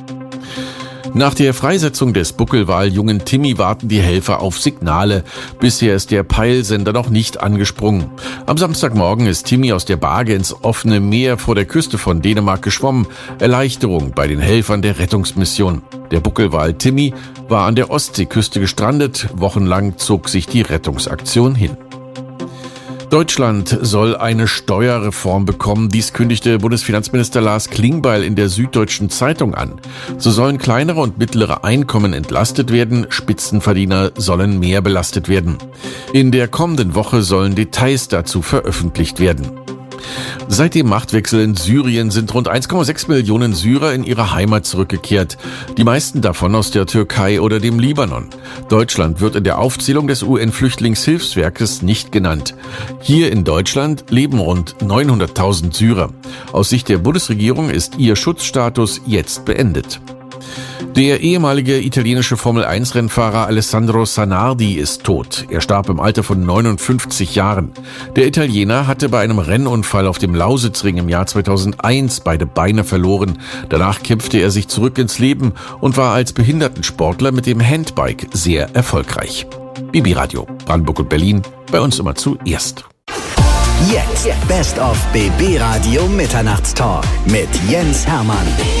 Nach der Freisetzung des Buckelwal-Jungen Timmy warten die Helfer auf Signale. Bisher ist der Peilsender noch nicht angesprungen. Am Samstagmorgen ist Timmy aus der Barge ins offene Meer vor der Küste von Dänemark geschwommen. Erleichterung bei den Helfern der Rettungsmission. Der Buckelwal Timmy war an der Ostseeküste gestrandet. Wochenlang zog sich die Rettungsaktion hin. Deutschland soll eine Steuerreform bekommen. Dies kündigte Bundesfinanzminister Lars Klingbeil in der Süddeutschen Zeitung an. So sollen kleinere und mittlere Einkommen entlastet werden, Spitzenverdiener sollen mehr belastet werden. In der kommenden Woche sollen Details dazu veröffentlicht werden. Seit dem Machtwechsel in Syrien sind rund eins Komma sechs Millionen Syrer in ihre Heimat zurückgekehrt. Die meisten davon aus der Türkei oder dem Libanon. Deutschland wird in der Aufzählung des U N-Flüchtlingshilfswerkes nicht genannt. Hier in Deutschland leben rund neunhunderttausend Syrer. Aus Sicht der Bundesregierung ist ihr Schutzstatus jetzt beendet. Der ehemalige italienische Formel eins Rennfahrer Alessandro Zanardi ist tot. Er starb im Alter von neunundfünfzig Jahren. Der Italiener hatte bei einem Rennunfall auf dem Lausitzring im Jahr zweitausendeins beide Beine verloren. Danach kämpfte er sich zurück ins Leben und war als Behindertensportler mit dem Handbike sehr erfolgreich. B B Radio, Brandenburg und Berlin, bei uns immer zuerst. Jetzt Best of B B Radio Mitternachtstalk mit Jens Hermann.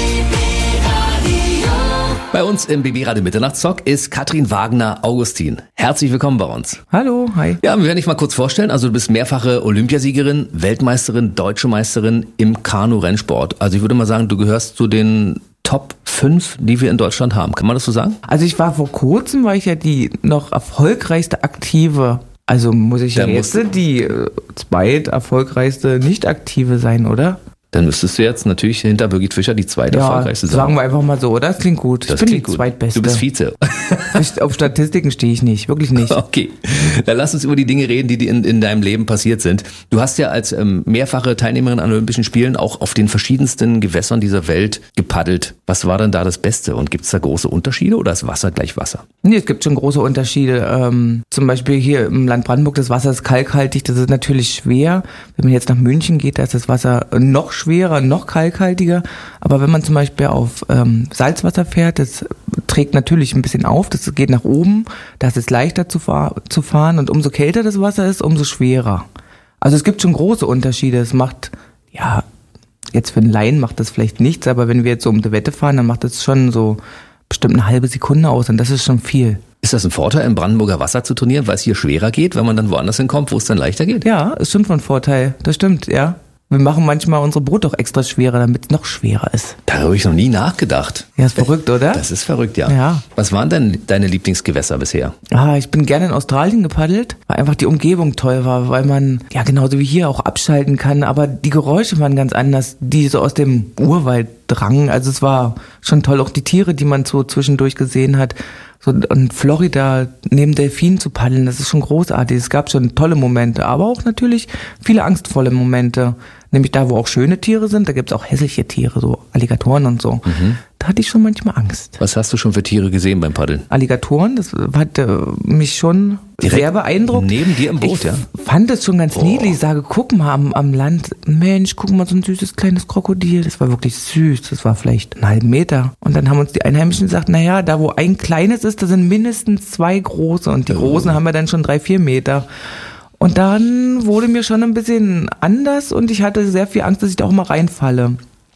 Bei uns im B B Radio Mitternachtstalk ist Katrin Wagner-Augustin. Herzlich willkommen bei uns. Hallo, hi. Ja, wir werden dich mal kurz vorstellen. Also du bist mehrfache Olympiasiegerin, Weltmeisterin, Deutsche Meisterin im Kanu-Rennsport. Also ich würde mal sagen, du gehörst zu den Top fünf, die wir in Deutschland haben. Kann man das so sagen? Also ich war vor kurzem, war ich ja die noch erfolgreichste aktive, also muss ich ja jetzt die äh, zweit erfolgreichste nicht aktive sein, oder? Dann müsstest du jetzt natürlich hinter Birgit Fischer die zweite ja, erfolgreichste sein. Sagen wir einfach mal so, oder? Das klingt gut. Das ich bin klingt die gut. zweitbeste. Du bist Vize. Auf Statistiken stehe ich nicht, wirklich nicht. Okay, dann lass uns über die Dinge reden, die dir in, in deinem Leben passiert sind. Du hast ja als ähm, mehrfache Teilnehmerin an Olympischen Spielen auch auf den verschiedensten Gewässern dieser Welt gepaddelt. Was war denn da das Beste? Und gibt es da große Unterschiede oder ist Wasser gleich Wasser? Nee, es gibt schon große Unterschiede. Ähm, zum Beispiel hier im Land Brandenburg, das Wasser ist kalkhaltig, das ist natürlich schwer. Wenn man jetzt nach München geht, da ist das Wasser noch schwerer, noch kalkhaltiger. Aber wenn man zum Beispiel auf ähm, Salzwasser fährt, das trägt natürlich ein bisschen auf, das geht nach oben, da ist es leichter zu, fahr- zu fahren und umso kälter das Wasser ist, umso schwerer. Also es gibt schon große Unterschiede. Es macht, ja, jetzt für einen Laien macht das vielleicht nichts, aber wenn wir jetzt so um die Wette fahren, dann macht das schon so bestimmt eine halbe Sekunde aus und das ist schon viel. Ist das ein Vorteil, im Brandenburger Wasser zu trainieren, weil es hier schwerer geht, wenn man dann woanders hinkommt, wo es dann leichter geht? Ja, ist schon von Vorteil, das stimmt, ja. Wir machen manchmal unsere Brot auch extra schwerer, damit es noch schwerer ist. Da habe ich noch nie nachgedacht. Ja, ist verrückt, oder? Das ist verrückt, ja. Ja. Was waren denn deine Lieblingsgewässer bisher? Ah, ich bin gerne in Australien gepaddelt, weil einfach die Umgebung toll war, weil man ja genauso wie hier auch abschalten kann, aber die Geräusche waren ganz anders, die so aus dem Urwald drangen. Also es war schon toll, auch die Tiere, die man so zwischendurch gesehen hat. So in Florida neben Delfinen zu paddeln, das ist schon großartig. Es gab schon tolle Momente, aber auch natürlich viele angstvolle Momente. Nämlich da, wo auch schöne Tiere sind, da gibt's auch hässliche Tiere, so Alligatoren und so. Mhm. Da hatte ich schon manchmal Angst. Was hast du schon für Tiere gesehen beim Paddeln? Alligatoren, das hat äh, mich schon Direkt sehr beeindruckt. Neben dir im Boot, ich ja? Ich fand es schon ganz oh. niedlich. Ich sage, guck mal am, am Land, Mensch, guck mal, so ein süßes kleines Krokodil. Das war wirklich süß. Das war vielleicht einen halben Meter. Und dann haben uns die Einheimischen gesagt, naja, da wo ein kleines ist, da sind mindestens zwei große. Und die oh. großen haben wir dann schon drei, vier Meter. Und dann wurde mir schon ein bisschen anders und ich hatte sehr viel Angst, dass ich da auch mal reinfalle.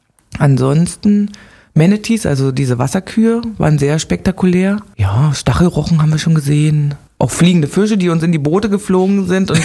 Ansonsten Manatees, also diese Wasserkühe, waren sehr spektakulär. Ja, Stachelrochen haben wir schon gesehen. Auch fliegende Fische, die uns in die Boote geflogen sind und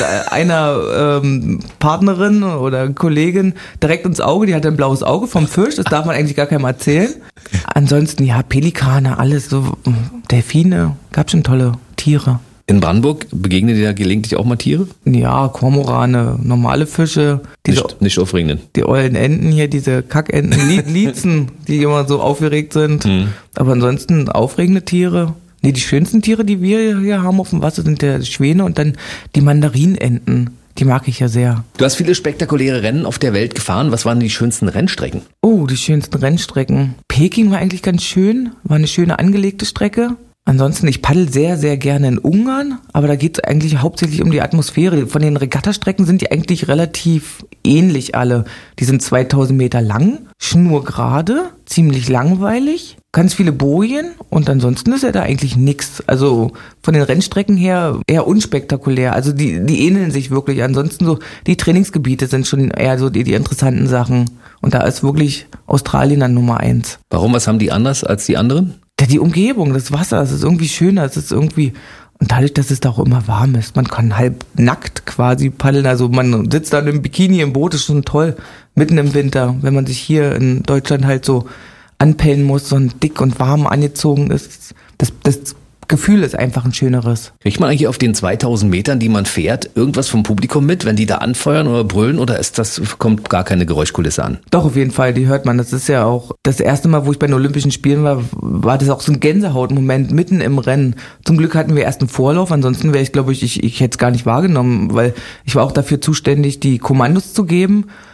einer ähm, Partnerin oder Kollegin direkt ins Auge, die hatte ein blaues Auge vom Fisch, das darf man eigentlich gar keinem erzählen. Ansonsten, ja, Pelikane, alles, so Delfine, gab schon tolle Tiere. In Brandenburg begegnen dir da gelegentlich auch mal Tiere? Ja, Kormorane, normale Fische. Diese, nicht, nicht aufregenden. Die ollen Enten hier, diese Kackenten, Liezen, die immer so aufgeregt sind. Hm. Aber ansonsten aufregende Tiere. Nee, die schönsten Tiere, die wir hier haben auf dem Wasser, sind der Schwäne und dann die Mandarinenten. Die mag ich ja sehr. Du hast viele spektakuläre Rennen auf der Welt gefahren. Was waren die schönsten Rennstrecken? Oh, die schönsten Rennstrecken. Peking war eigentlich ganz schön, war eine schöne angelegte Strecke. Ansonsten, ich paddel sehr, sehr gerne in Ungarn, aber da geht es eigentlich hauptsächlich um die Atmosphäre. Von den Regattastrecken sind die eigentlich relativ ähnlich alle. Die sind zweitausend Meter lang, schnurgerade, ziemlich langweilig, ganz viele Bojen und ansonsten ist ja da eigentlich nichts. Also von den Rennstrecken her eher unspektakulär. Also die, die ähneln sich wirklich. Ansonsten so die Trainingsgebiete sind schon eher so die, die interessanten Sachen. Und da ist wirklich Australien dann Nummer eins. Warum? Was haben die anders als die anderen? Ja, die Umgebung, das Wasser, es ist irgendwie schöner, es ist irgendwie, und dadurch, dass es da auch immer warm ist, man kann halb nackt quasi paddeln, also man sitzt dann im Bikini im Boot, ist schon toll, mitten im Winter, wenn man sich hier in Deutschland halt so anpellen muss, so dick und warm angezogen ist, das, das Gefühl ist einfach ein schöneres. Kriegt man eigentlich auf den zweitausend Metern, die man fährt, irgendwas vom Publikum mit, wenn die da anfeuern oder brüllen oder ist das, kommt gar keine Geräuschkulisse an? Doch, auf jeden Fall, die hört man. Das ist ja auch das erste Mal, wo ich bei den Olympischen Spielen war, war das auch so ein Gänsehautmoment mitten im Rennen. Zum Glück hatten wir erst einen Vorlauf, ansonsten wäre ich, glaube ich, ich, ich hätte es gar nicht wahrgenommen, weil ich war auch dafür zuständig, die Kommandos zu geben.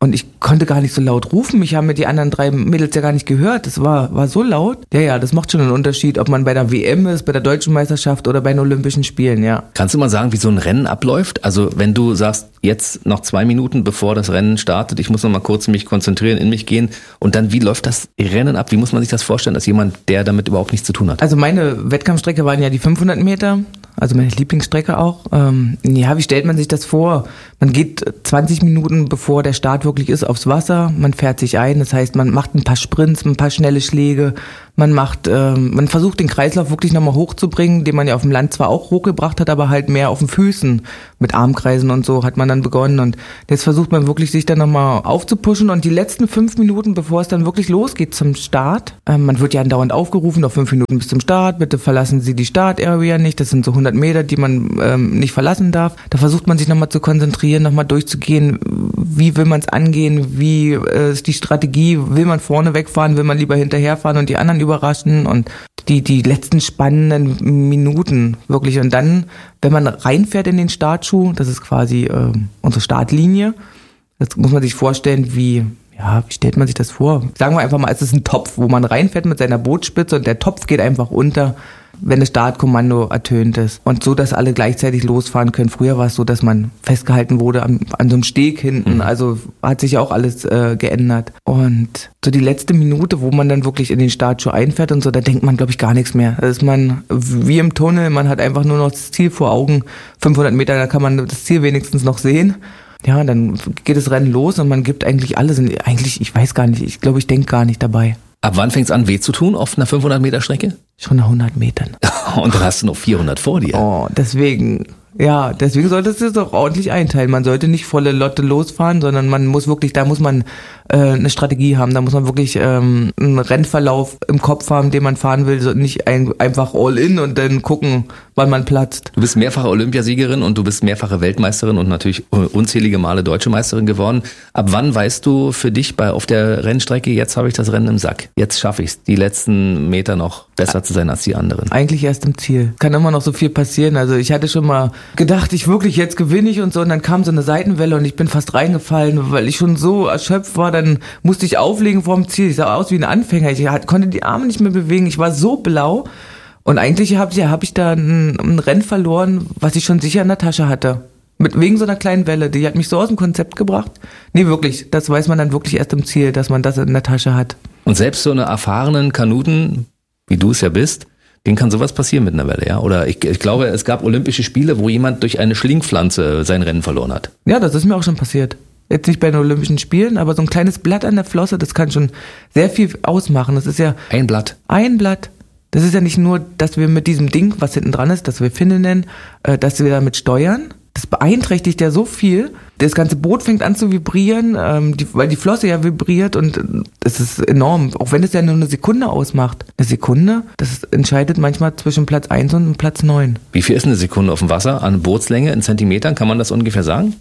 Und ich konnte gar nicht so laut rufen. Mich haben mir die anderen drei Mädels ja gar nicht gehört. Das war, war so laut. Ja, ja, das macht schon einen Unterschied, ob man bei der W M ist, bei der Deutschen Meisterschaft oder bei den Olympischen Spielen, ja. Kannst du mal sagen, wie so ein Rennen abläuft? Also wenn du sagst, jetzt noch zwei Minuten bevor das Rennen startet, ich muss noch mal kurz mich konzentrieren, in mich gehen und dann, wie läuft das Rennen ab? Wie muss man sich das vorstellen, als jemand, der damit überhaupt nichts zu tun hat? Also meine Wettkampfstrecke waren ja die fünfhundert Meter. Also meine Lieblingsstrecke auch. Ähm, ja, wie stellt man sich das vor? Man geht zwanzig Minuten bevor der Start wirklich ist aufs Wasser, man fährt sich ein, das heißt, man macht ein paar Sprints, ein paar schnelle Schläge, man macht, ähm, man versucht den Kreislauf wirklich nochmal hochzubringen, den man ja auf dem Land zwar auch hochgebracht hat, aber halt mehr auf den Füßen mit Armkreisen und so hat man dann begonnen und jetzt versucht man wirklich sich dann nochmal aufzupushen und die letzten fünf Minuten, bevor es dann wirklich losgeht zum Start, ähm, man wird ja andauernd aufgerufen, noch fünf Minuten bis zum Start, bitte verlassen Sie die Start-Area nicht, das sind so hundert Meter, die man ähm, nicht verlassen darf. Da versucht man sich nochmal zu konzentrieren, nochmal durchzugehen, wie will man es angehen, wie äh, ist die Strategie, will man vorne wegfahren, will man lieber hinterherfahren und die anderen überraschen und die die letzten spannenden Minuten wirklich und dann, wenn man reinfährt in den Startschuh, das ist quasi äh, unsere Startlinie, das muss man sich vorstellen, wie ja, wie stellt man sich das vor? Sagen wir einfach mal, es ist ein Topf, wo man reinfährt mit seiner Bootspitze und der Topf geht einfach unter, wenn das Startkommando ertönt ist. Und so, dass alle gleichzeitig losfahren können. Früher war es so, dass man festgehalten wurde an, an so einem Steg hinten. Also hat sich ja auch alles äh, geändert. Und so die letzte Minute, wo man dann wirklich in den Startschuh einfährt und so, da denkt man, glaube ich, gar nichts mehr. Da ist man wie im Tunnel, man hat einfach nur noch das Ziel vor Augen. fünfhundert Meter, da kann man das Ziel wenigstens noch sehen. Ja, dann geht das Rennen los und man gibt eigentlich alles. Und eigentlich, ich weiß gar nicht, ich glaube, ich denke gar nicht dabei. Ab wann fängt es an, weh zu tun auf einer fünfhundert Meter Strecke? Schon nach hundert Metern. Und dann hast du noch vierhundert vor dir. Oh, deswegen, ja, deswegen solltest du es doch ordentlich einteilen. Man sollte nicht volle Lotte losfahren, sondern man muss wirklich, da muss man äh, eine Strategie haben, da muss man wirklich ähm, einen Rennverlauf im Kopf haben, den man fahren will, so nicht ein, einfach all in und dann gucken, wann man platzt. Du bist mehrfache Olympiasiegerin und du bist mehrfache Weltmeisterin und natürlich unzählige Male Deutsche Meisterin geworden. Ab wann weißt du für dich bei auf der Rennstrecke, jetzt habe ich das Rennen im Sack, jetzt schaffe ich es, die letzten Meter noch besser zu sein als die anderen? Eigentlich erst im Ziel. Kann immer noch so viel passieren. Also ich hatte schon mal gedacht, ich wirklich, jetzt gewinne ich und so und dann kam so eine Seitenwelle und ich bin fast reingefallen, weil ich schon so erschöpft war, dann musste ich auflegen vorm Ziel. Ich sah aus wie ein Anfänger. Ich konnte die Arme nicht mehr bewegen. Ich war so blau. Und eigentlich habe ja, hab ich da ein, ein Rennen verloren, was ich schon sicher in der Tasche hatte. Mit, wegen so einer kleinen Welle. Die hat mich so aus dem Konzept gebracht. Nee, wirklich. Das weiß man dann wirklich erst im Ziel, dass man das in der Tasche hat. Und selbst so eine erfahrenen Kanuten, wie du es ja bist, denen kann sowas passieren mit einer Welle, ja? Oder ich, ich glaube, es gab Olympische Spiele, wo jemand durch eine Schlingpflanze sein Rennen verloren hat. Ja, das ist mir auch schon passiert. Jetzt nicht bei den Olympischen Spielen, aber so ein kleines Blatt an der Flosse, das kann schon sehr viel ausmachen. Das ist ja... Ein Blatt. Ein Blatt. Das ist ja nicht nur, dass wir mit diesem Ding, was hinten dran ist, das wir Finne nennen, äh, dass wir damit steuern. Das beeinträchtigt ja so viel. Das ganze Boot fängt an zu vibrieren, ähm, die, weil die Flosse ja vibriert und es ist enorm. Auch wenn es ja nur eine Sekunde ausmacht. Eine Sekunde, das entscheidet manchmal zwischen Platz eins und Platz neun. Wie viel ist eine Sekunde auf dem Wasser? An Bootslänge in Zentimetern, kann man das ungefähr sagen?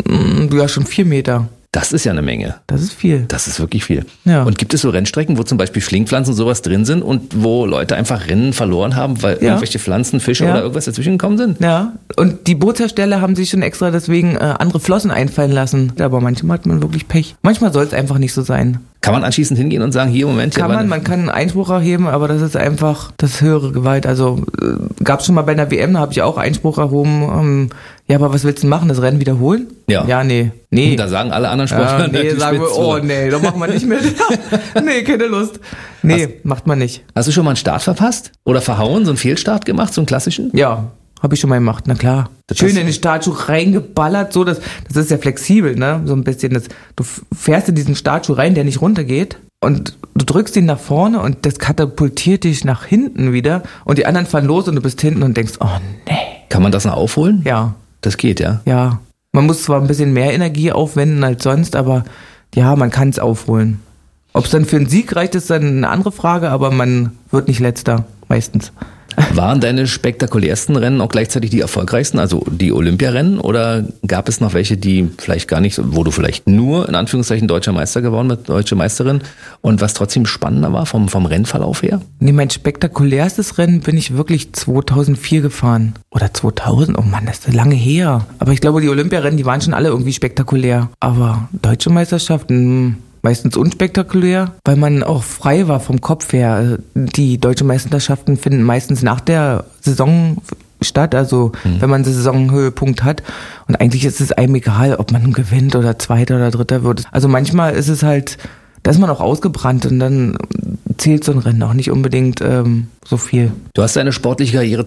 Ja, schon vier Meter. Das ist ja eine Menge. Das ist viel. Das ist wirklich viel. Ja. Und gibt es so Rennstrecken, wo zum Beispiel Schlingpflanzen und sowas drin sind und wo Leute einfach Rennen verloren haben, weil ja. irgendwelche Pflanzen, Fische ja. oder irgendwas dazwischen gekommen sind? Ja, und die Bootshersteller haben sich schon extra deswegen äh, andere Flossen einfallen lassen. Aber manchmal hat man wirklich Pech. Manchmal soll es einfach nicht so sein. Kann man anschließend hingehen und sagen, hier, Moment. Kann man, man kann einen Einspruch erheben, aber das ist einfach das höhere Gewalt. Also äh, gab es schon mal bei einer W M, da habe ich auch Einspruch erhoben. Ähm, ja, aber was willst du machen, das Rennen wiederholen? Ja. Ja, nee. nee. Und da sagen alle anderen Sportler, ja, nee, sagen wir, oh nee, da machen wir nicht mit. Nee, keine Lust. Nee, hast, macht man nicht. Hast du schon mal einen Start verpasst? Oder verhauen, so einen Fehlstart gemacht, so einen klassischen? Ja, habe ich schon mal gemacht, na klar. Das Schön in den Startschuh reingeballert, so, das, das ist ja flexibel, ne, so ein bisschen. Das, du fährst in diesen Startschuh rein, der nicht runtergeht. Und du drückst ihn nach vorne und das katapultiert dich nach hinten wieder. Und die anderen fahren los und du bist hinten und denkst, oh nee. Kann man das noch aufholen? Ja. Das geht, ja? Ja. Man muss zwar ein bisschen mehr Energie aufwenden als sonst, aber ja, man kann es aufholen. Ob es dann für einen Sieg reicht, ist dann eine andere Frage, aber man wird nicht Letzter, meistens. Waren deine spektakulärsten Rennen auch gleichzeitig die erfolgreichsten, also die Olympiarennen, oder gab es noch welche, die vielleicht gar nicht, wo du vielleicht nur in Anführungszeichen deutscher Meister geworden bist, deutsche Meisterin, und was trotzdem spannender war vom, vom Rennverlauf her? Nee, mein spektakulärstes Rennen bin ich wirklich zweitausendvier gefahren. Oder zweitausend, oh Mann, das ist lange her. Aber ich glaube, die Olympiarennen, die waren schon alle irgendwie spektakulär. Aber deutsche Meisterschaften... meistens unspektakulär, weil man auch frei war vom Kopf her. Die deutschen Meisterschaften finden meistens nach der Saison statt, also mhm. wenn man einen Saisonhöhepunkt hat. Und eigentlich ist es einem egal, ob man gewinnt oder Zweiter oder Dritter wird. Also manchmal ist es halt, da ist man auch ausgebrannt und dann zählt so ein Rennen auch nicht unbedingt ähm, so viel. Du hast deine sportliche Karriere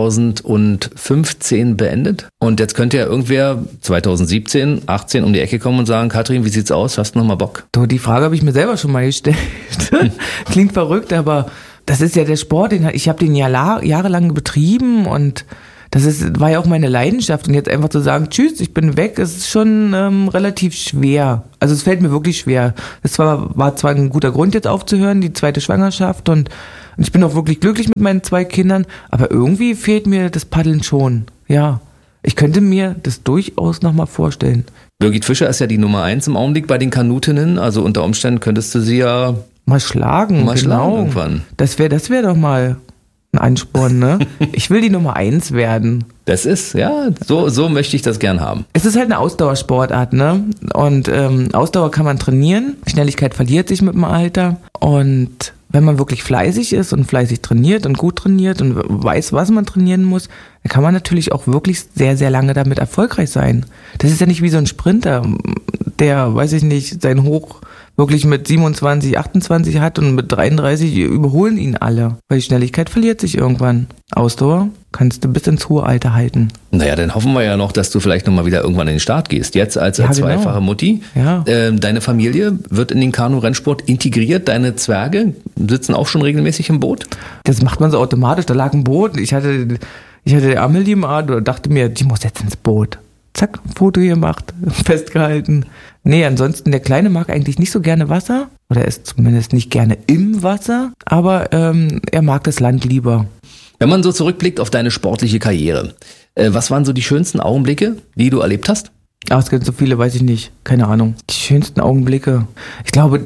zweitausendfünfzehn beendet und jetzt könnte ja irgendwer zweitausendsiebzehn, achtzehn um die Ecke kommen und sagen, Katrin, wie sieht's aus? Hast du noch mal Bock? So, die Frage habe ich mir selber schon mal gestellt. Klingt verrückt, aber das ist ja der Sport, den ich habe den ja jahrelang betrieben und das ist, war ja auch meine Leidenschaft. Und jetzt einfach zu sagen, tschüss, ich bin weg, ist schon ähm, relativ schwer. Also es fällt mir wirklich schwer. Es war, war zwar ein guter Grund, jetzt aufzuhören, die zweite Schwangerschaft. Und, und ich bin auch wirklich glücklich mit meinen zwei Kindern. Aber irgendwie fehlt mir das Paddeln schon. Ja, ich könnte mir das durchaus nochmal vorstellen. Birgit Fischer ist ja die Nummer eins im Augenblick bei den Kanutinnen. Also unter Umständen könntest du sie ja... Mal schlagen, mal genau. schlagen irgendwann. Das wäre das wär doch mal... ein Ansporn, ne? Ich will die Nummer eins werden. Das ist, ja, so, so möchte ich das gern haben. Es ist halt eine Ausdauersportart, ne? Und ähm, Ausdauer kann man trainieren. Schnelligkeit verliert sich mit dem Alter. Und wenn man wirklich fleißig ist und fleißig trainiert und gut trainiert und weiß, was man trainieren muss, dann kann man natürlich auch wirklich sehr, sehr lange damit erfolgreich sein. Das ist ja nicht wie so ein Sprinter, der, weiß ich nicht, sein Hoch wirklich mit siebenundzwanzig, achtundzwanzig hat und mit dreiunddreißig überholen ihn alle. Weil die Schnelligkeit verliert sich irgendwann. Ausdauer kannst du bis ins hohe Alter halten. Naja, dann hoffen wir ja noch, dass du vielleicht nochmal wieder irgendwann in den Start gehst. Jetzt als Ja, zweifache genau. Mutti. Ja. Ähm, deine Familie wird in den Kanu-Rennsport integriert. Deine Zwerge sitzen auch schon regelmäßig im Boot. Das macht man so automatisch. Da lag ein Boot. Ich hatte, ich hatte Amelie im Arm und dachte mir, die muss jetzt ins Boot. Zack, Foto gemacht, festgehalten. Nee, ansonsten, der Kleine mag eigentlich nicht so gerne Wasser. Oder er ist zumindest nicht gerne im Wasser. Aber ähm, er mag das Land lieber. Wenn man so zurückblickt auf deine sportliche Karriere, äh, was waren so die schönsten Augenblicke, die du erlebt hast? Aber es gibt so viele, weiß ich nicht. Keine Ahnung. Die schönsten Augenblicke. Ich glaube,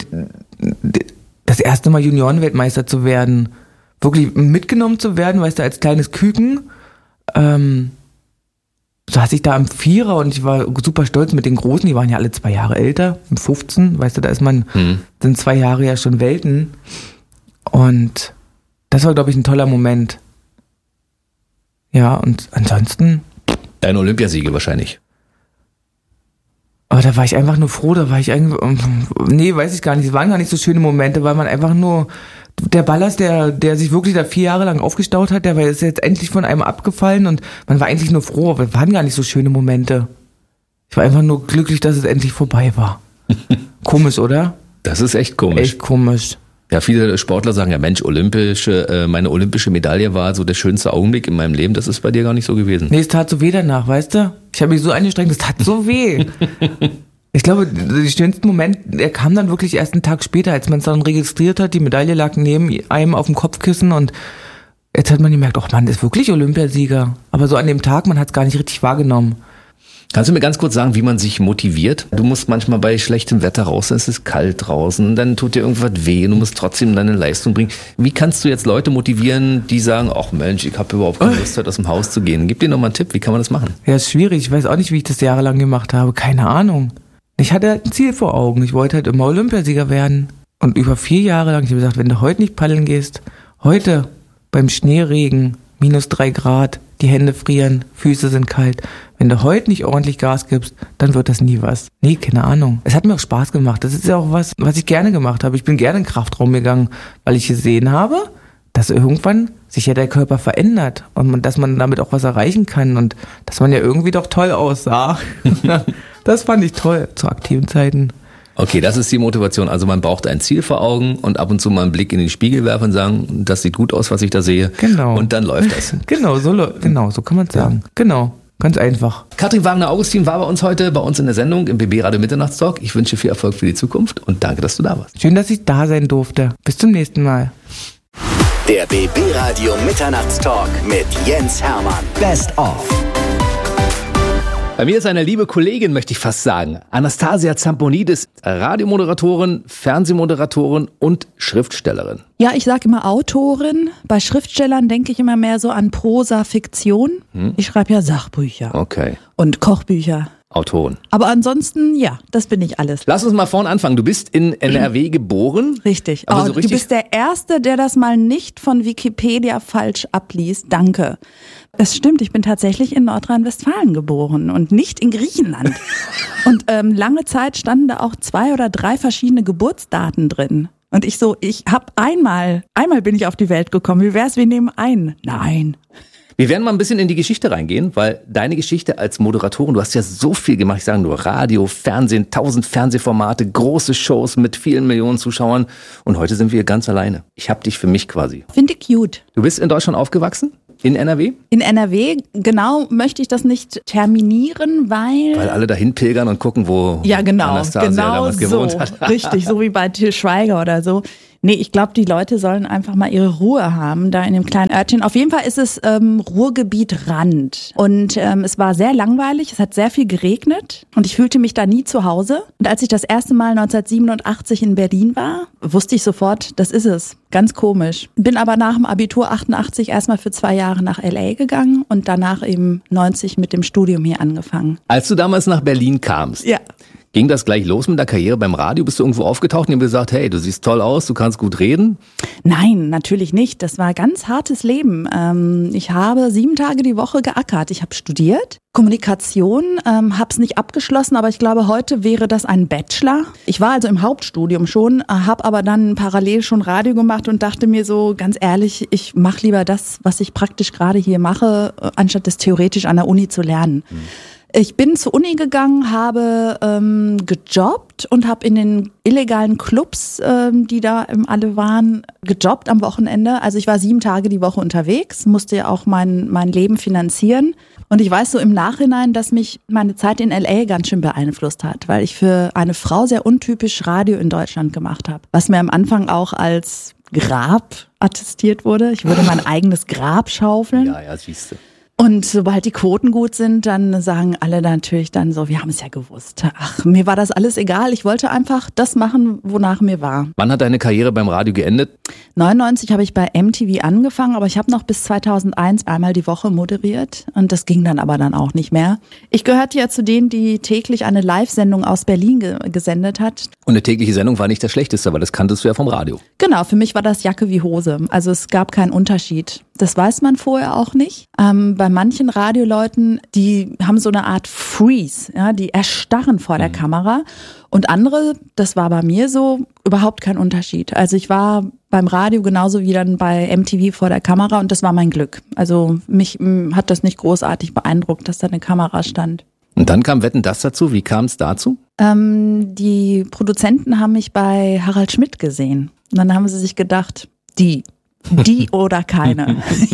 das erste Mal Juniorenweltmeister zu werden, wirklich mitgenommen zu werden, weißt du, als kleines Küken, ähm, saß ich da am Vierer und ich war super stolz mit den Großen, die waren ja alle zwei Jahre älter, mit fünfzehn, weißt du, da ist man, hm. sind zwei Jahre ja schon Welten. Und das war, glaube ich, ein toller Moment. Ja, und ansonsten... Deine Olympiasiege wahrscheinlich. Aber da war ich einfach nur froh, da war ich eigentlich, nee, weiß ich gar nicht, es waren gar nicht so schöne Momente, weil man einfach nur, der Ballast, der, der sich wirklich da vier Jahre lang aufgestaut hat, der war jetzt endlich von einem abgefallen und man war eigentlich nur froh, aber es waren gar nicht so schöne Momente. Ich war einfach nur glücklich, dass es endlich vorbei war. Komisch, oder? Das ist echt komisch. Echt komisch. Ja, viele Sportler sagen ja, Mensch, olympische, äh, meine olympische Medaille war so der schönste Augenblick in meinem Leben. Das ist bei dir gar nicht so gewesen. Nee, es tat so weh danach, weißt du? Ich habe mich so angestrengt, es tat so weh. Ich glaube, der schönste Moment, der kam dann wirklich erst einen Tag später, als man es dann registriert hat. Die Medaille lag neben einem auf dem Kopfkissen und jetzt hat man gemerkt, ach man, das ist wirklich Olympiasieger. Aber so an dem Tag, man hat es gar nicht richtig wahrgenommen. Kannst du mir ganz kurz sagen, wie man sich motiviert? Du musst manchmal bei schlechtem Wetter raus, es ist kalt draußen, dann tut dir irgendwas weh, du musst trotzdem deine Leistung bringen. Wie kannst du jetzt Leute motivieren, die sagen, ach Mensch, ich habe überhaupt keine Lust, heute aus dem Haus zu gehen? Gib dir noch mal einen Tipp, wie kann man das machen? Ja, ist schwierig. Ich weiß auch nicht, wie ich das jahrelang gemacht habe. Keine Ahnung. Ich hatte halt ein Ziel vor Augen. Ich wollte halt immer Olympiasieger werden. Und über vier Jahre lang, ich habe gesagt, wenn du heute nicht paddeln gehst, heute beim Schneeregen, minus drei Grad, die Hände frieren, Füße sind kalt. Wenn du heute nicht ordentlich Gas gibst, dann wird das nie was. Nee, keine Ahnung. Es hat mir auch Spaß gemacht. Das ist ja auch was, was ich gerne gemacht habe. Ich bin gerne in den Kraftraum gegangen, weil ich gesehen habe, dass irgendwann sich ja der Körper verändert und man, dass man damit auch was erreichen kann und dass man ja irgendwie doch toll aussah. Das fand ich toll zu aktiven Zeiten. Okay, das ist die Motivation. Also man braucht ein Ziel vor Augen und ab und zu mal einen Blick in den Spiegel werfen und sagen, das sieht gut aus, was ich da sehe. Genau. Und dann läuft das. Genau, so, genau, so kann man es sagen. Ja. Genau, ganz einfach. Katrin Wagner-Augustin war bei uns heute, bei uns in der Sendung im B B Radio Mitternachtstalk. Ich wünsche viel Erfolg für die Zukunft und danke, dass du da warst. Schön, dass ich da sein durfte. Bis zum nächsten Mal. Der B B Radio Mitternachtstalk mit Jens Hermann. Best of. Bei mir ist eine liebe Kollegin, möchte ich fast sagen. Anastasia Zamponidis, Radiomoderatorin, Fernsehmoderatorin und Schriftstellerin. Ja, ich sage immer Autorin. Bei Schriftstellern denke ich immer mehr so an Prosa, Fiktion. Hm. Ich schreibe ja Sachbücher. Okay. Und Kochbücher. Autorin. Aber ansonsten, ja, das bin ich alles. Lass uns mal vorne anfangen. Du bist in N R W geboren. Richtig. Aber oh, so richtig. Du bist der Erste, der das mal nicht von Wikipedia falsch abliest. Danke. Es stimmt, ich bin tatsächlich in Nordrhein-Westfalen geboren und nicht in Griechenland. Und ähm, lange Zeit standen da auch zwei oder drei verschiedene Geburtsdaten drin. Und ich so, ich hab einmal, einmal bin ich auf die Welt gekommen. Wie wär's, wir nehmen einen? Nein. Wir werden mal ein bisschen in die Geschichte reingehen, weil deine Geschichte als Moderatorin, du hast ja so viel gemacht, ich sage nur Radio, Fernsehen, tausend Fernsehformate, große Shows mit vielen Millionen Zuschauern und heute sind wir ganz alleine. Ich hab dich für mich quasi. Finde ich cute. Du bist in Deutschland aufgewachsen? In N R W? In N R W, genau, möchte ich das nicht terminieren, weil... Weil alle dahin pilgern und gucken, wo ja, genau, Anastasia genau damals so. gewohnt hat. Richtig, so wie bei Til Schweiger oder so. Nee, ich glaube, die Leute sollen einfach mal ihre Ruhe haben, da in dem kleinen Örtchen. Auf jeden Fall ist es ähm, Ruhrgebiet Rand. Und ähm, es war sehr langweilig, es hat sehr viel geregnet und ich fühlte mich da nie zu Hause. Und als ich das erste Mal neunzehnhundertsiebenundachtzig in Berlin war, wusste ich sofort, das ist es. Ganz komisch. Bin aber nach dem Abitur achtundachtzig erstmal für zwei Jahre nach L A gegangen und danach eben neunzig mit dem Studium hier angefangen. Als du damals nach Berlin kamst, ja. Ging das gleich los mit der Karriere beim Radio? Bist du irgendwo aufgetaucht und haben gesagt, hey, du siehst toll aus, du kannst gut reden? Nein, natürlich nicht. Das war ein ganz hartes Leben. Ich habe sieben Tage die Woche geackert. Ich habe studiert, Kommunikation, habe es nicht abgeschlossen, aber ich glaube, heute wäre das ein Bachelor. Ich war also im Hauptstudium schon, habe aber dann parallel schon Radio gemacht und dachte mir so, ganz ehrlich, ich mache lieber das, was ich praktisch gerade hier mache, anstatt das theoretisch an der Uni zu lernen. Hm. Ich bin zur Uni gegangen, habe ähm, gejobbt und habe in den illegalen Clubs, ähm, die da alle waren, gejobbt am Wochenende. Also ich war sieben Tage die Woche unterwegs, musste ja auch mein, mein Leben finanzieren. Und ich weiß so im Nachhinein, dass mich meine Zeit in L A ganz schön beeinflusst hat, weil ich für eine Frau sehr untypisch Radio in Deutschland gemacht habe. Was mir am Anfang auch als Grab attestiert wurde. Ich würde mein eigenes Grab schaufeln. Ja, ja, siehst du. Und sobald die Quoten gut sind, dann sagen alle natürlich dann so, wir haben es ja gewusst. Ach, mir war das alles egal. Ich wollte einfach das machen, wonach mir war. Wann hat deine Karriere beim Radio geendet? neunundneunzig habe ich bei M T V angefangen, aber ich habe noch bis zweitausendeins einmal die Woche moderiert und das ging dann aber dann auch nicht mehr. Ich gehörte ja zu denen, die täglich eine Live-Sendung aus Berlin ge- gesendet hat. Und eine tägliche Sendung war nicht das Schlechteste, aber das kanntest du ja vom Radio. Genau, für mich war das Jacke wie Hose. Also es gab keinen Unterschied. Das weiß man vorher auch nicht. Ähm, bei manchen Radioleuten, die haben so eine Art Freeze, ja, die erstarren vor der mhm. Kamera. Und andere, das war bei mir so, überhaupt kein Unterschied. Also ich war beim Radio genauso wie dann bei M T V vor der Kamera und das war mein Glück. Also mich m, hat das nicht großartig beeindruckt, dass da eine Kamera stand. Und dann kam Wetten, das dazu. Wie kam es dazu? Ähm, die Produzenten haben mich bei Harald Schmidt gesehen. Und dann haben sie sich gedacht, die, die oder keine.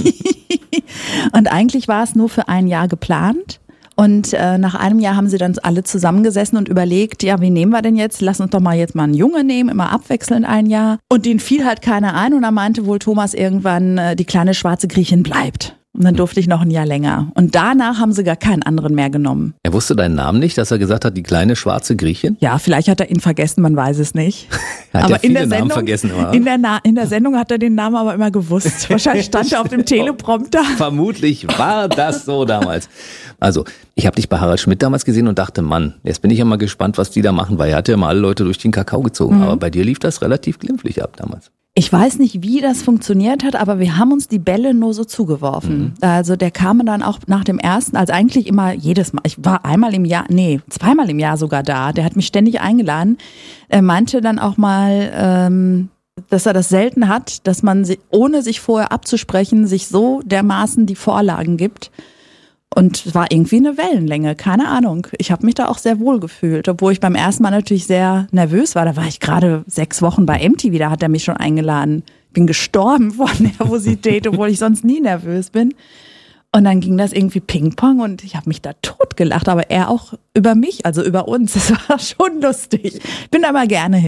Und eigentlich war es nur für ein Jahr geplant. Und äh, nach einem Jahr haben sie dann alle zusammengesessen und überlegt, ja, wie nehmen wir denn jetzt? Lass uns doch mal jetzt mal einen Junge nehmen, immer abwechselnd ein Jahr. Und denen fiel halt keiner ein und dann meinte wohl Thomas irgendwann, äh, die kleine schwarze Griechin bleibt. Und dann durfte ich noch ein Jahr länger. Und danach haben sie gar keinen anderen mehr genommen. Er wusste deinen Namen nicht, dass er gesagt hat, die kleine schwarze Griechin? Ja, vielleicht hat er ihn vergessen, man weiß es nicht. Hat aber er viele in der Namen Sendung, vergessen immer. In der, Na- in der Sendung hat er den Namen aber immer gewusst. Wahrscheinlich stand er auf dem Teleprompter. Vermutlich war das so damals. Also, ich habe dich bei Harald Schmidt damals gesehen und dachte, Mann, jetzt bin ich ja mal gespannt, was die da machen, weil er hat ja mal alle Leute durch den Kakao gezogen. Mhm. Aber bei dir lief das relativ glimpflich ab damals. Ich weiß nicht, wie das funktioniert hat, aber wir haben uns die Bälle nur so zugeworfen. Mhm. Also der kam dann auch nach dem ersten, also eigentlich immer jedes Mal, ich war einmal im Jahr, nee, zweimal im Jahr sogar da, der hat mich ständig eingeladen. Er meinte dann auch mal, ähm, dass er das selten hat, dass man, ohne sich vorher abzusprechen, sich so dermaßen die Vorlagen gibt. Und es war irgendwie eine Wellenlänge, keine Ahnung. Ich habe mich da auch sehr wohl gefühlt, obwohl ich beim ersten Mal natürlich sehr nervös war. Da war ich gerade sechs Wochen bei M T V, da hat er mich schon eingeladen. Bin gestorben vor Nervosität, obwohl ich sonst nie nervös bin. Und dann ging das irgendwie Ping-Pong und ich habe mich da totgelacht, aber er auch über mich, also über uns. Das war schon lustig. Bin da mal gerne hin.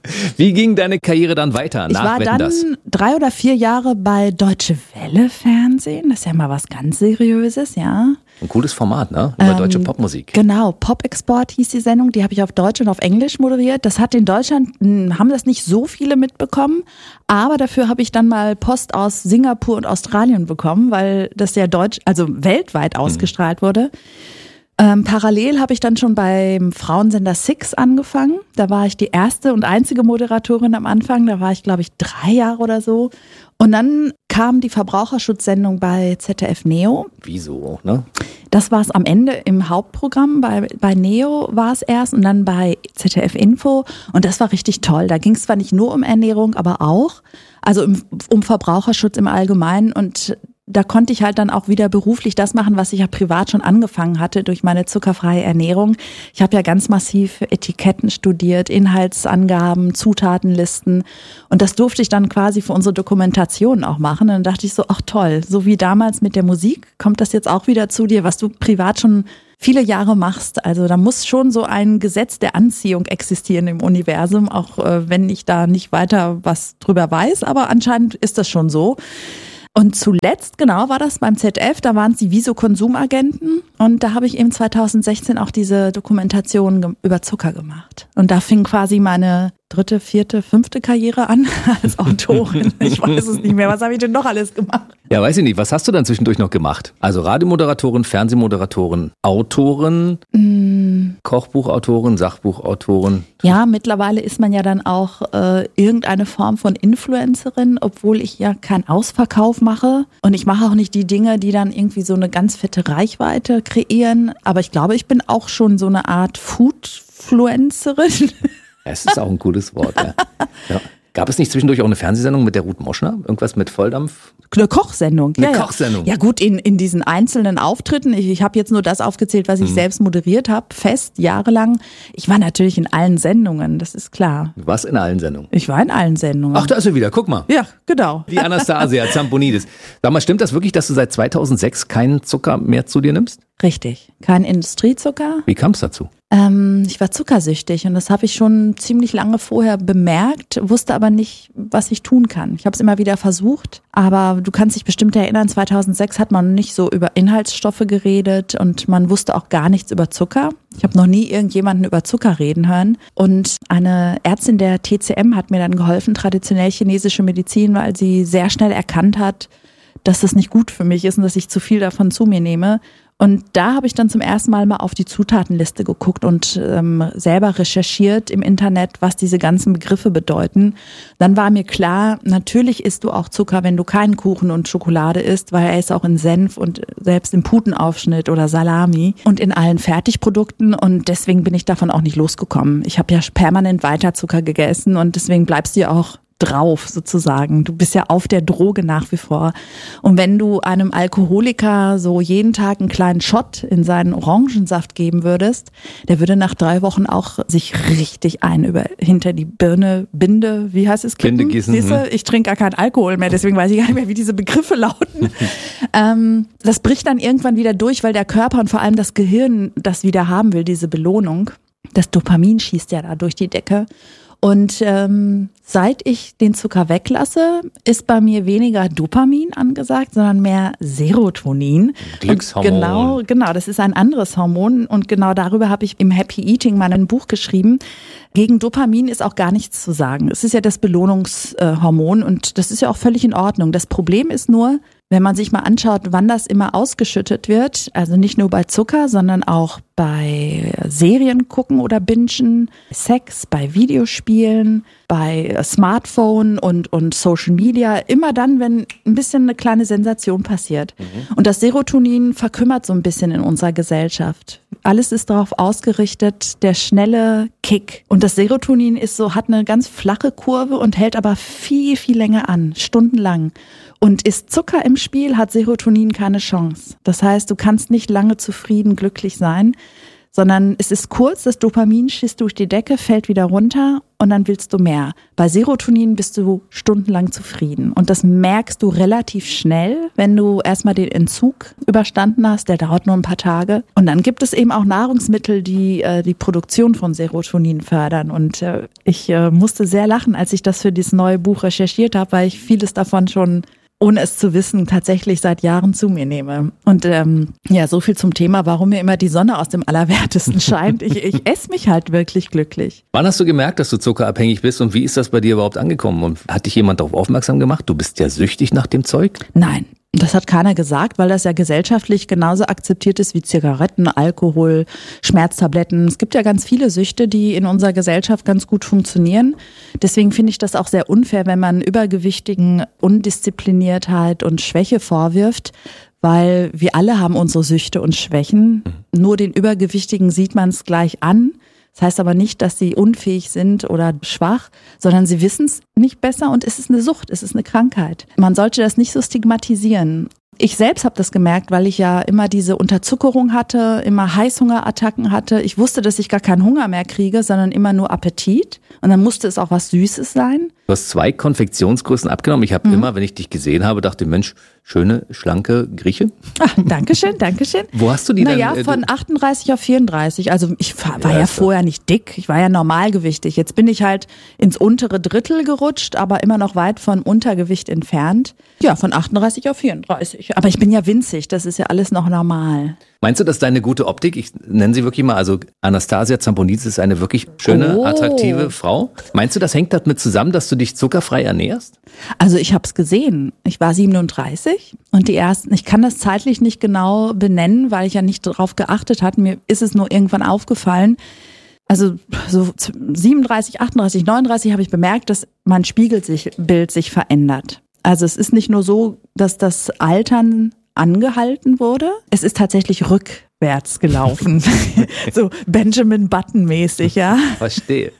Wie ging deine Karriere dann weiter Ich nach war Wetten, dann das? drei oder vier Jahre bei Deutsche Welle Fernsehen. Das ist ja mal was ganz Seriöses, ja. Ein cooles Format, ne? Über Ähm, deutsche Popmusik. Genau, Pop-Export hieß die Sendung, die habe ich auf Deutsch und auf Englisch moderiert. Das hat in Deutschland, mh, haben das nicht so viele mitbekommen, aber dafür habe ich dann mal Post aus Singapur und Australien bekommen, weil das ja deutsch, also weltweit ausgestrahlt wurde. Ähm, parallel habe ich dann schon beim Frauensender Six angefangen. Da war ich die erste und einzige Moderatorin am Anfang. Da war ich, glaube ich, drei Jahre oder so. Und dann kam die Verbraucherschutzsendung bei Z D F Neo. Wieso, ne? Das war es am Ende im Hauptprogramm. Bei, bei Neo war es erst und dann bei Z D F Info. Und das war richtig toll. Da ging es zwar nicht nur um Ernährung, aber auch. Also um, um Verbraucherschutz im Allgemeinen. Und da konnte ich halt dann auch wieder beruflich das machen, was ich ja privat schon angefangen hatte durch meine zuckerfreie Ernährung. Ich habe ja ganz massiv Etiketten studiert, Inhaltsangaben, Zutatenlisten und das durfte ich dann quasi für unsere Dokumentation auch machen. Und dann dachte ich so, ach toll, so wie damals mit der Musik, kommt das jetzt auch wieder zu dir, was du privat schon viele Jahre machst. Also da muss schon so ein Gesetz der Anziehung existieren im Universum, auch äh, wenn ich da nicht weiter was drüber weiß, aber anscheinend ist das schon so. Und zuletzt, genau, war das beim Z D F, da waren es die Viso-Konsumagenten und da habe ich eben zweitausendsechzehn auch diese Dokumentation ge- über Zucker gemacht. Und da fing quasi meine dritte, vierte, fünfte Karriere an als Autorin. Ich weiß es nicht mehr, was habe ich denn noch alles gemacht? Ja, weiß ich nicht. Was hast du dann zwischendurch noch gemacht? Also Radiomoderatorin, Fernsehmoderatorin, Autorin, mm. Kochbuchautorin, Sachbuchautorin. Ja, mittlerweile ist man ja dann auch äh, irgendeine Form von Influencerin, obwohl ich ja keinen Ausverkauf mache. Und ich mache auch nicht die Dinge, die dann irgendwie so eine ganz fette Reichweite kreieren. Aber ich glaube, ich bin auch schon so eine Art Foodfluencerin. Es ist auch ein gutes Wort, ja. Ja. Gab es nicht zwischendurch auch eine Fernsehsendung mit der Ruth Moschner? Irgendwas mit Volldampf? Eine Kochsendung. Eine ja, Kochsendung. Ja. ja gut, in, in diesen einzelnen Auftritten. Ich, ich habe jetzt nur das aufgezählt, was ich mhm. selbst moderiert habe, fest, jahrelang. Ich war natürlich in allen Sendungen, das ist klar. Du warst in allen Sendungen? Ich war in allen Sendungen. Ach, da ist sie wieder, guck mal. Ja, genau. Die Anastasia Zamponidis. Sag mal, stimmt das wirklich, dass du seit zweitausendsechs keinen Zucker mehr zu dir nimmst? Richtig. Kein Industriezucker. Wie kam es dazu? Ähm, ich war zuckersüchtig und das habe ich schon ziemlich lange vorher bemerkt, wusste aber nicht, was ich tun kann. Ich habe es immer wieder versucht, aber du kannst dich bestimmt erinnern, zweitausendsechs hat man nicht so über Inhaltsstoffe geredet und man wusste auch gar nichts über Zucker. Ich habe noch nie irgendjemanden über Zucker reden hören. Und eine Ärztin der T C M hat mir dann geholfen, traditionell chinesische Medizin, weil sie sehr schnell erkannt hat, dass das nicht gut für mich ist und dass ich zu viel davon zu mir nehme. Und da habe ich dann zum ersten Mal mal auf die Zutatenliste geguckt und ähm, selber recherchiert im Internet, was diese ganzen Begriffe bedeuten. Dann war mir klar, natürlich isst du auch Zucker, wenn du keinen Kuchen und Schokolade isst, weil er ist auch in Senf und selbst im Putenaufschnitt oder Salami und in allen Fertigprodukten. Und deswegen bin ich davon auch nicht losgekommen. Ich habe ja permanent weiter Zucker gegessen und deswegen bleibst du ja auch drauf sozusagen. Du bist ja auf der Droge nach wie vor. Und wenn du einem Alkoholiker so jeden Tag einen kleinen Shot in seinen Orangensaft geben würdest, der würde nach drei Wochen auch sich richtig ein über hinter die Birne, Binde, wie heißt es? Binde gießen. Siehst du, ich trinke gar keinen Alkohol mehr, deswegen weiß ich gar nicht mehr, wie diese Begriffe lauten. ähm, das bricht dann irgendwann wieder durch, weil der Körper und vor allem das Gehirn das wieder haben will, diese Belohnung. Das Dopamin schießt ja da durch die Decke. Und ähm, seit ich den Zucker weglasse, ist bei mir weniger Dopamin angesagt, sondern mehr Serotonin. Glückshormon. Und genau, genau, das ist ein anderes Hormon und genau darüber habe ich im Happy Eating mal ein Buch geschrieben. Gegen Dopamin ist auch gar nichts zu sagen. Es ist ja das Belohnungshormon und das ist ja auch völlig in Ordnung. Das Problem ist nur, wenn man sich mal anschaut, wann das immer ausgeschüttet wird, also nicht nur bei Zucker, sondern auch bei Serien gucken oder bingen, Sex, bei Videospielen, bei Smartphone und, und Social Media, immer dann, wenn ein bisschen eine kleine Sensation passiert. Mhm. Und das Serotonin verkümmert so ein bisschen in unserer Gesellschaft. Alles ist darauf ausgerichtet, der schnelle Kick. Und das Serotonin ist so, hat eine ganz flache Kurve und hält aber viel, viel länger an, stundenlang. Und ist Zucker im Spiel, hat Serotonin keine Chance. Das heißt, du kannst nicht lange zufrieden, glücklich sein, sondern es ist kurz, das Dopamin schießt durch die Decke, fällt wieder runter und dann willst du mehr. Bei Serotonin bist du stundenlang zufrieden und das merkst du relativ schnell, wenn du erstmal den Entzug überstanden hast, der dauert nur ein paar Tage. Und dann gibt es eben auch Nahrungsmittel, die äh, die Produktion von Serotonin fördern und äh, ich äh, musste sehr lachen, als ich das für dieses neue Buch recherchiert habe, weil ich vieles davon schon, ohne es zu wissen, tatsächlich seit Jahren zu mir nehme. Und ähm, ja, so viel zum Thema, warum mir immer die Sonne aus dem Allerwertesten scheint. Ich, ich esse mich halt wirklich glücklich. Wann hast du gemerkt, dass du zuckerabhängig bist und wie ist das bei dir überhaupt angekommen? Und hat dich jemand darauf aufmerksam gemacht? Du bist ja süchtig nach dem Zeug? Nein. Das hat keiner gesagt, weil das ja gesellschaftlich genauso akzeptiert ist wie Zigaretten, Alkohol, Schmerztabletten. Es gibt ja ganz viele Süchte, die in unserer Gesellschaft ganz gut funktionieren. Deswegen finde ich das auch sehr unfair, wenn man Übergewichtigen Undiszipliniertheit und Schwäche vorwirft, weil wir alle haben unsere Süchte und Schwächen. Nur den Übergewichtigen sieht man es gleich an. Das heißt aber nicht, dass sie unfähig sind oder schwach, sondern sie wissen es nicht besser und es ist eine Sucht, es ist eine Krankheit. Man sollte das nicht so stigmatisieren. Ich selbst habe das gemerkt, weil ich ja immer diese Unterzuckerung hatte, immer Heißhungerattacken hatte. Ich wusste, dass ich gar keinen Hunger mehr kriege, sondern immer nur Appetit. Und dann musste es auch was Süßes sein. Du hast zwei Konfektionsgrößen abgenommen. Ich habe mhm. immer, wenn ich dich gesehen habe, dachte, Mensch, schöne, schlanke Grieche. Ach, Dankeschön, Dankeschön. Wo hast du die naja, dann? Naja, von achtunddreißig auf vierunddreißig. Also ich war ja, ja vorher nicht dick. Ich war ja normalgewichtig. Jetzt bin ich halt ins untere Drittel gerutscht, aber immer noch weit von Untergewicht entfernt. Ja, von achtunddreißig auf vierunddreißig. Aber ich bin ja winzig. Das ist ja alles noch normal. Meinst du, dass deine gute Optik, ich nenne sie wirklich mal, also Anastasia Zamponidis ist eine wirklich schöne, oh. attraktive Frau. Meinst du, das hängt damit zusammen, dass du dich zuckerfrei ernährst? Also ich habe es gesehen. Ich war siebenunddreißig und die ersten, ich kann das zeitlich nicht genau benennen, weil ich ja nicht darauf geachtet hatte. Mir ist es nur irgendwann aufgefallen. Also so siebenunddreißig, achtunddreißig, neununddreißig habe ich bemerkt, dass mein Spiegelbild sich verändert. Also es ist nicht nur so, dass das Altern angehalten wurde. Es ist tatsächlich rückwärts gelaufen. So Benjamin Button-mäßig, ja. Verstehe.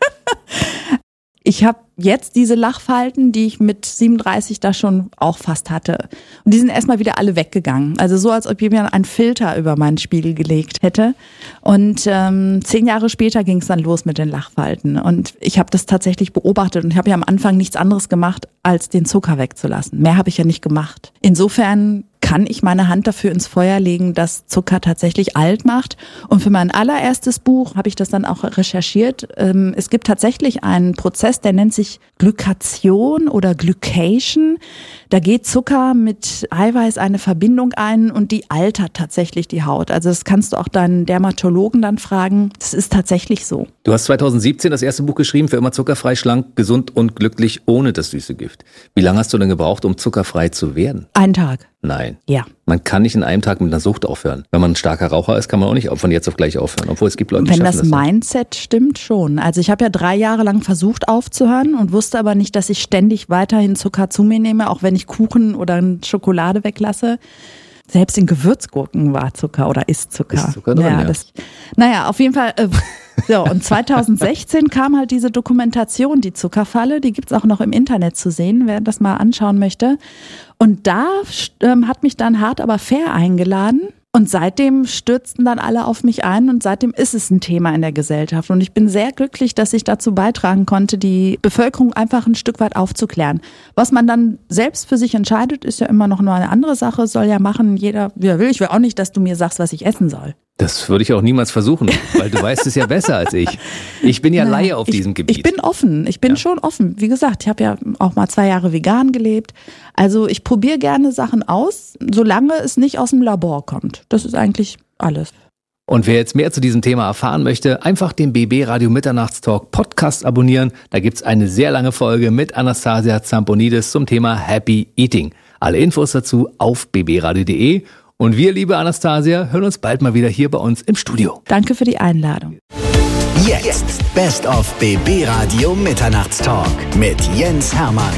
Ich habe jetzt diese Lachfalten, die ich mit siebenunddreißig da schon auch fast hatte. Und die sind erstmal wieder alle weggegangen. Also so, als ob jemand einen Filter über meinen Spiegel gelegt hätte. Und ähm, zehn Jahre später ging es dann los mit den Lachfalten. Und ich habe das tatsächlich beobachtet und ich habe ja am Anfang nichts anderes gemacht, als den Zucker wegzulassen. Mehr habe ich ja nicht gemacht. Insofern kann ich meine Hand dafür ins Feuer legen, dass Zucker tatsächlich alt macht. Und für mein allererstes Buch habe ich das dann auch recherchiert. Es gibt tatsächlich einen Prozess, der nennt sich Glykation oder Glycation. Da geht Zucker mit Eiweiß eine Verbindung ein und die altert tatsächlich die Haut. Also das kannst du auch deinen Dermatologen dann fragen. Das ist tatsächlich so. Du hast zweitausendsiebzehn das erste Buch geschrieben, für immer zuckerfrei, schlank, gesund und glücklich ohne das süße Gift. Wie lange hast du denn gebraucht, um zuckerfrei zu werden? Einen Tag. Nein. Ja. Man kann nicht in einem Tag mit einer Sucht aufhören. Wenn man ein starker Raucher ist, kann man auch nicht von jetzt auf gleich aufhören. Obwohl es gibt Leute, die Wenn schaffen das das Mindset stimmt, schon. Also ich habe ja drei Jahre lang versucht aufzuhören und wusste aber nicht, dass ich ständig weiterhin Zucker zu mir nehme, auch wenn ich Kuchen oder Schokolade weglasse. Selbst in Gewürzgurken war Zucker oder ist Zucker. Ist Zucker drin, ja, ja. Das, naja, auf jeden Äh, so, und zweitausendsechzehn kam halt diese Dokumentation, die Zuckerfalle, die gibt's auch noch im Internet zu sehen, wer das mal anschauen möchte. Und da ähm, hat mich dann Hart aber fair eingeladen. Und seitdem stürzten dann alle auf mich ein und seitdem ist es ein Thema in der Gesellschaft. Und ich bin sehr glücklich, dass ich dazu beitragen konnte, die Bevölkerung einfach ein Stück weit aufzuklären. Was man dann selbst für sich entscheidet, ist ja immer noch nur eine andere Sache, soll ja machen jeder, wie er will. Ich will auch nicht, dass du mir sagst, was ich essen soll. Das würde ich auch niemals versuchen, weil du weißt es ja besser als ich. Ich bin ja Laie auf ich, diesem Gebiet. Ich bin offen, ich bin ja. schon offen. Wie gesagt, ich habe ja auch mal zwei Jahre vegan gelebt. Also ich probiere gerne Sachen aus, solange es nicht aus dem Labor kommt. Das ist eigentlich alles. Und wer jetzt mehr zu diesem Thema erfahren möchte, einfach den B B Radio Mitternachtstalk Podcast abonnieren. Da gibt's eine sehr lange Folge mit Anastasia Zamponidis zum Thema Happy Eating. Alle Infos dazu auf b b radio punkt de. Und wir, liebe Anastasia, hören uns bald mal wieder hier bei uns im Studio. Danke für die Einladung. Jetzt Best of B B Radio Mitternachtstalk mit Jens Hermann.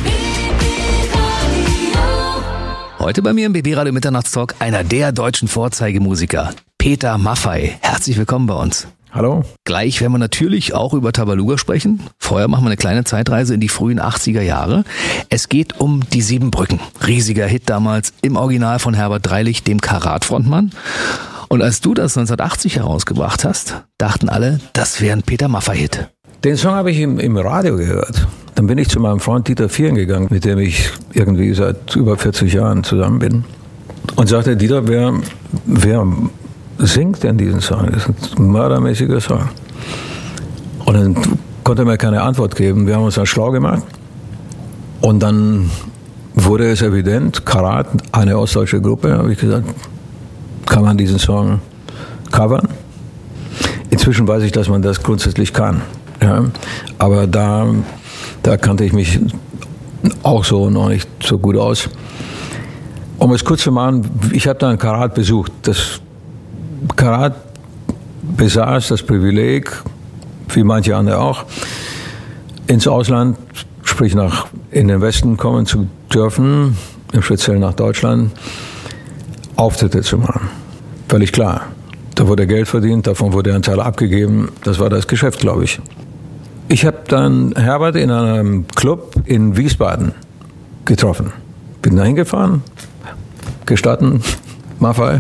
Heute bei mir im B B Radio Mitternachtstalk einer der deutschen Vorzeigemusiker, Peter Maffay. Herzlich willkommen bei uns. Hallo. Gleich werden wir natürlich auch über Tabaluga sprechen. Vorher machen wir eine kleine Zeitreise in die frühen achtziger Jahre. Es geht um die Sieben Brücken. Riesiger Hit damals im Original von Herbert Dreilich, dem Karat-Frontmann. Und als du das neunzehnhundertachtzig herausgebracht hast, dachten alle, das wäre ein Peter Maffay-Hit. Den Song habe ich im, im Radio gehört. Dann bin ich zu meinem Freund Dieter Vieren gegangen, mit dem ich irgendwie seit über vierzig Jahren zusammen bin. Und sagte, Dieter, wer, wer singt denn diesen Song? Das ist ein mördermäßiger Song. Und dann konnte er mir keine Antwort geben. Wir haben uns dann schlau gemacht. Und dann wurde es evident, Karat, eine ostdeutsche Gruppe, habe ich gesagt, kann man diesen Song covern? Inzwischen weiß ich, dass man das grundsätzlich kann. Ja? Aber da, da kannte ich mich auch so noch nicht so gut aus. Um es kurz zu machen, ich habe dann Karat besucht. Das Karat besaß das Privileg, wie manche andere auch, ins Ausland, sprich nach in den Westen kommen zu dürfen, im Speziellen nach Deutschland, Auftritte zu machen. Völlig klar. Da wurde Geld verdient, davon wurde ein Teil abgegeben. Das war das Geschäft, glaube ich. Ich habe dann Herbert in einem Club in Wiesbaden getroffen. Bin da hingefahren, gestatten, Maffay.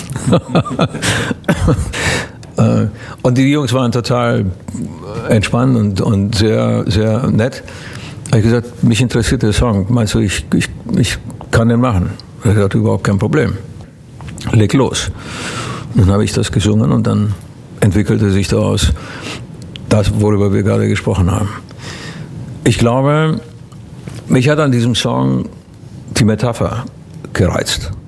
Und die Jungs waren total entspannt und, und sehr, sehr nett. Da habe ich gesagt, mich interessiert der Song. Meinst du, ich, ich, ich kann den machen? Er hat gesagt, überhaupt kein Problem. Leg los. Und dann habe ich das gesungen und dann entwickelte sich daraus das, worüber wir gerade gesprochen haben. Ich glaube, mich hat an diesem Song die Metapher gereizt.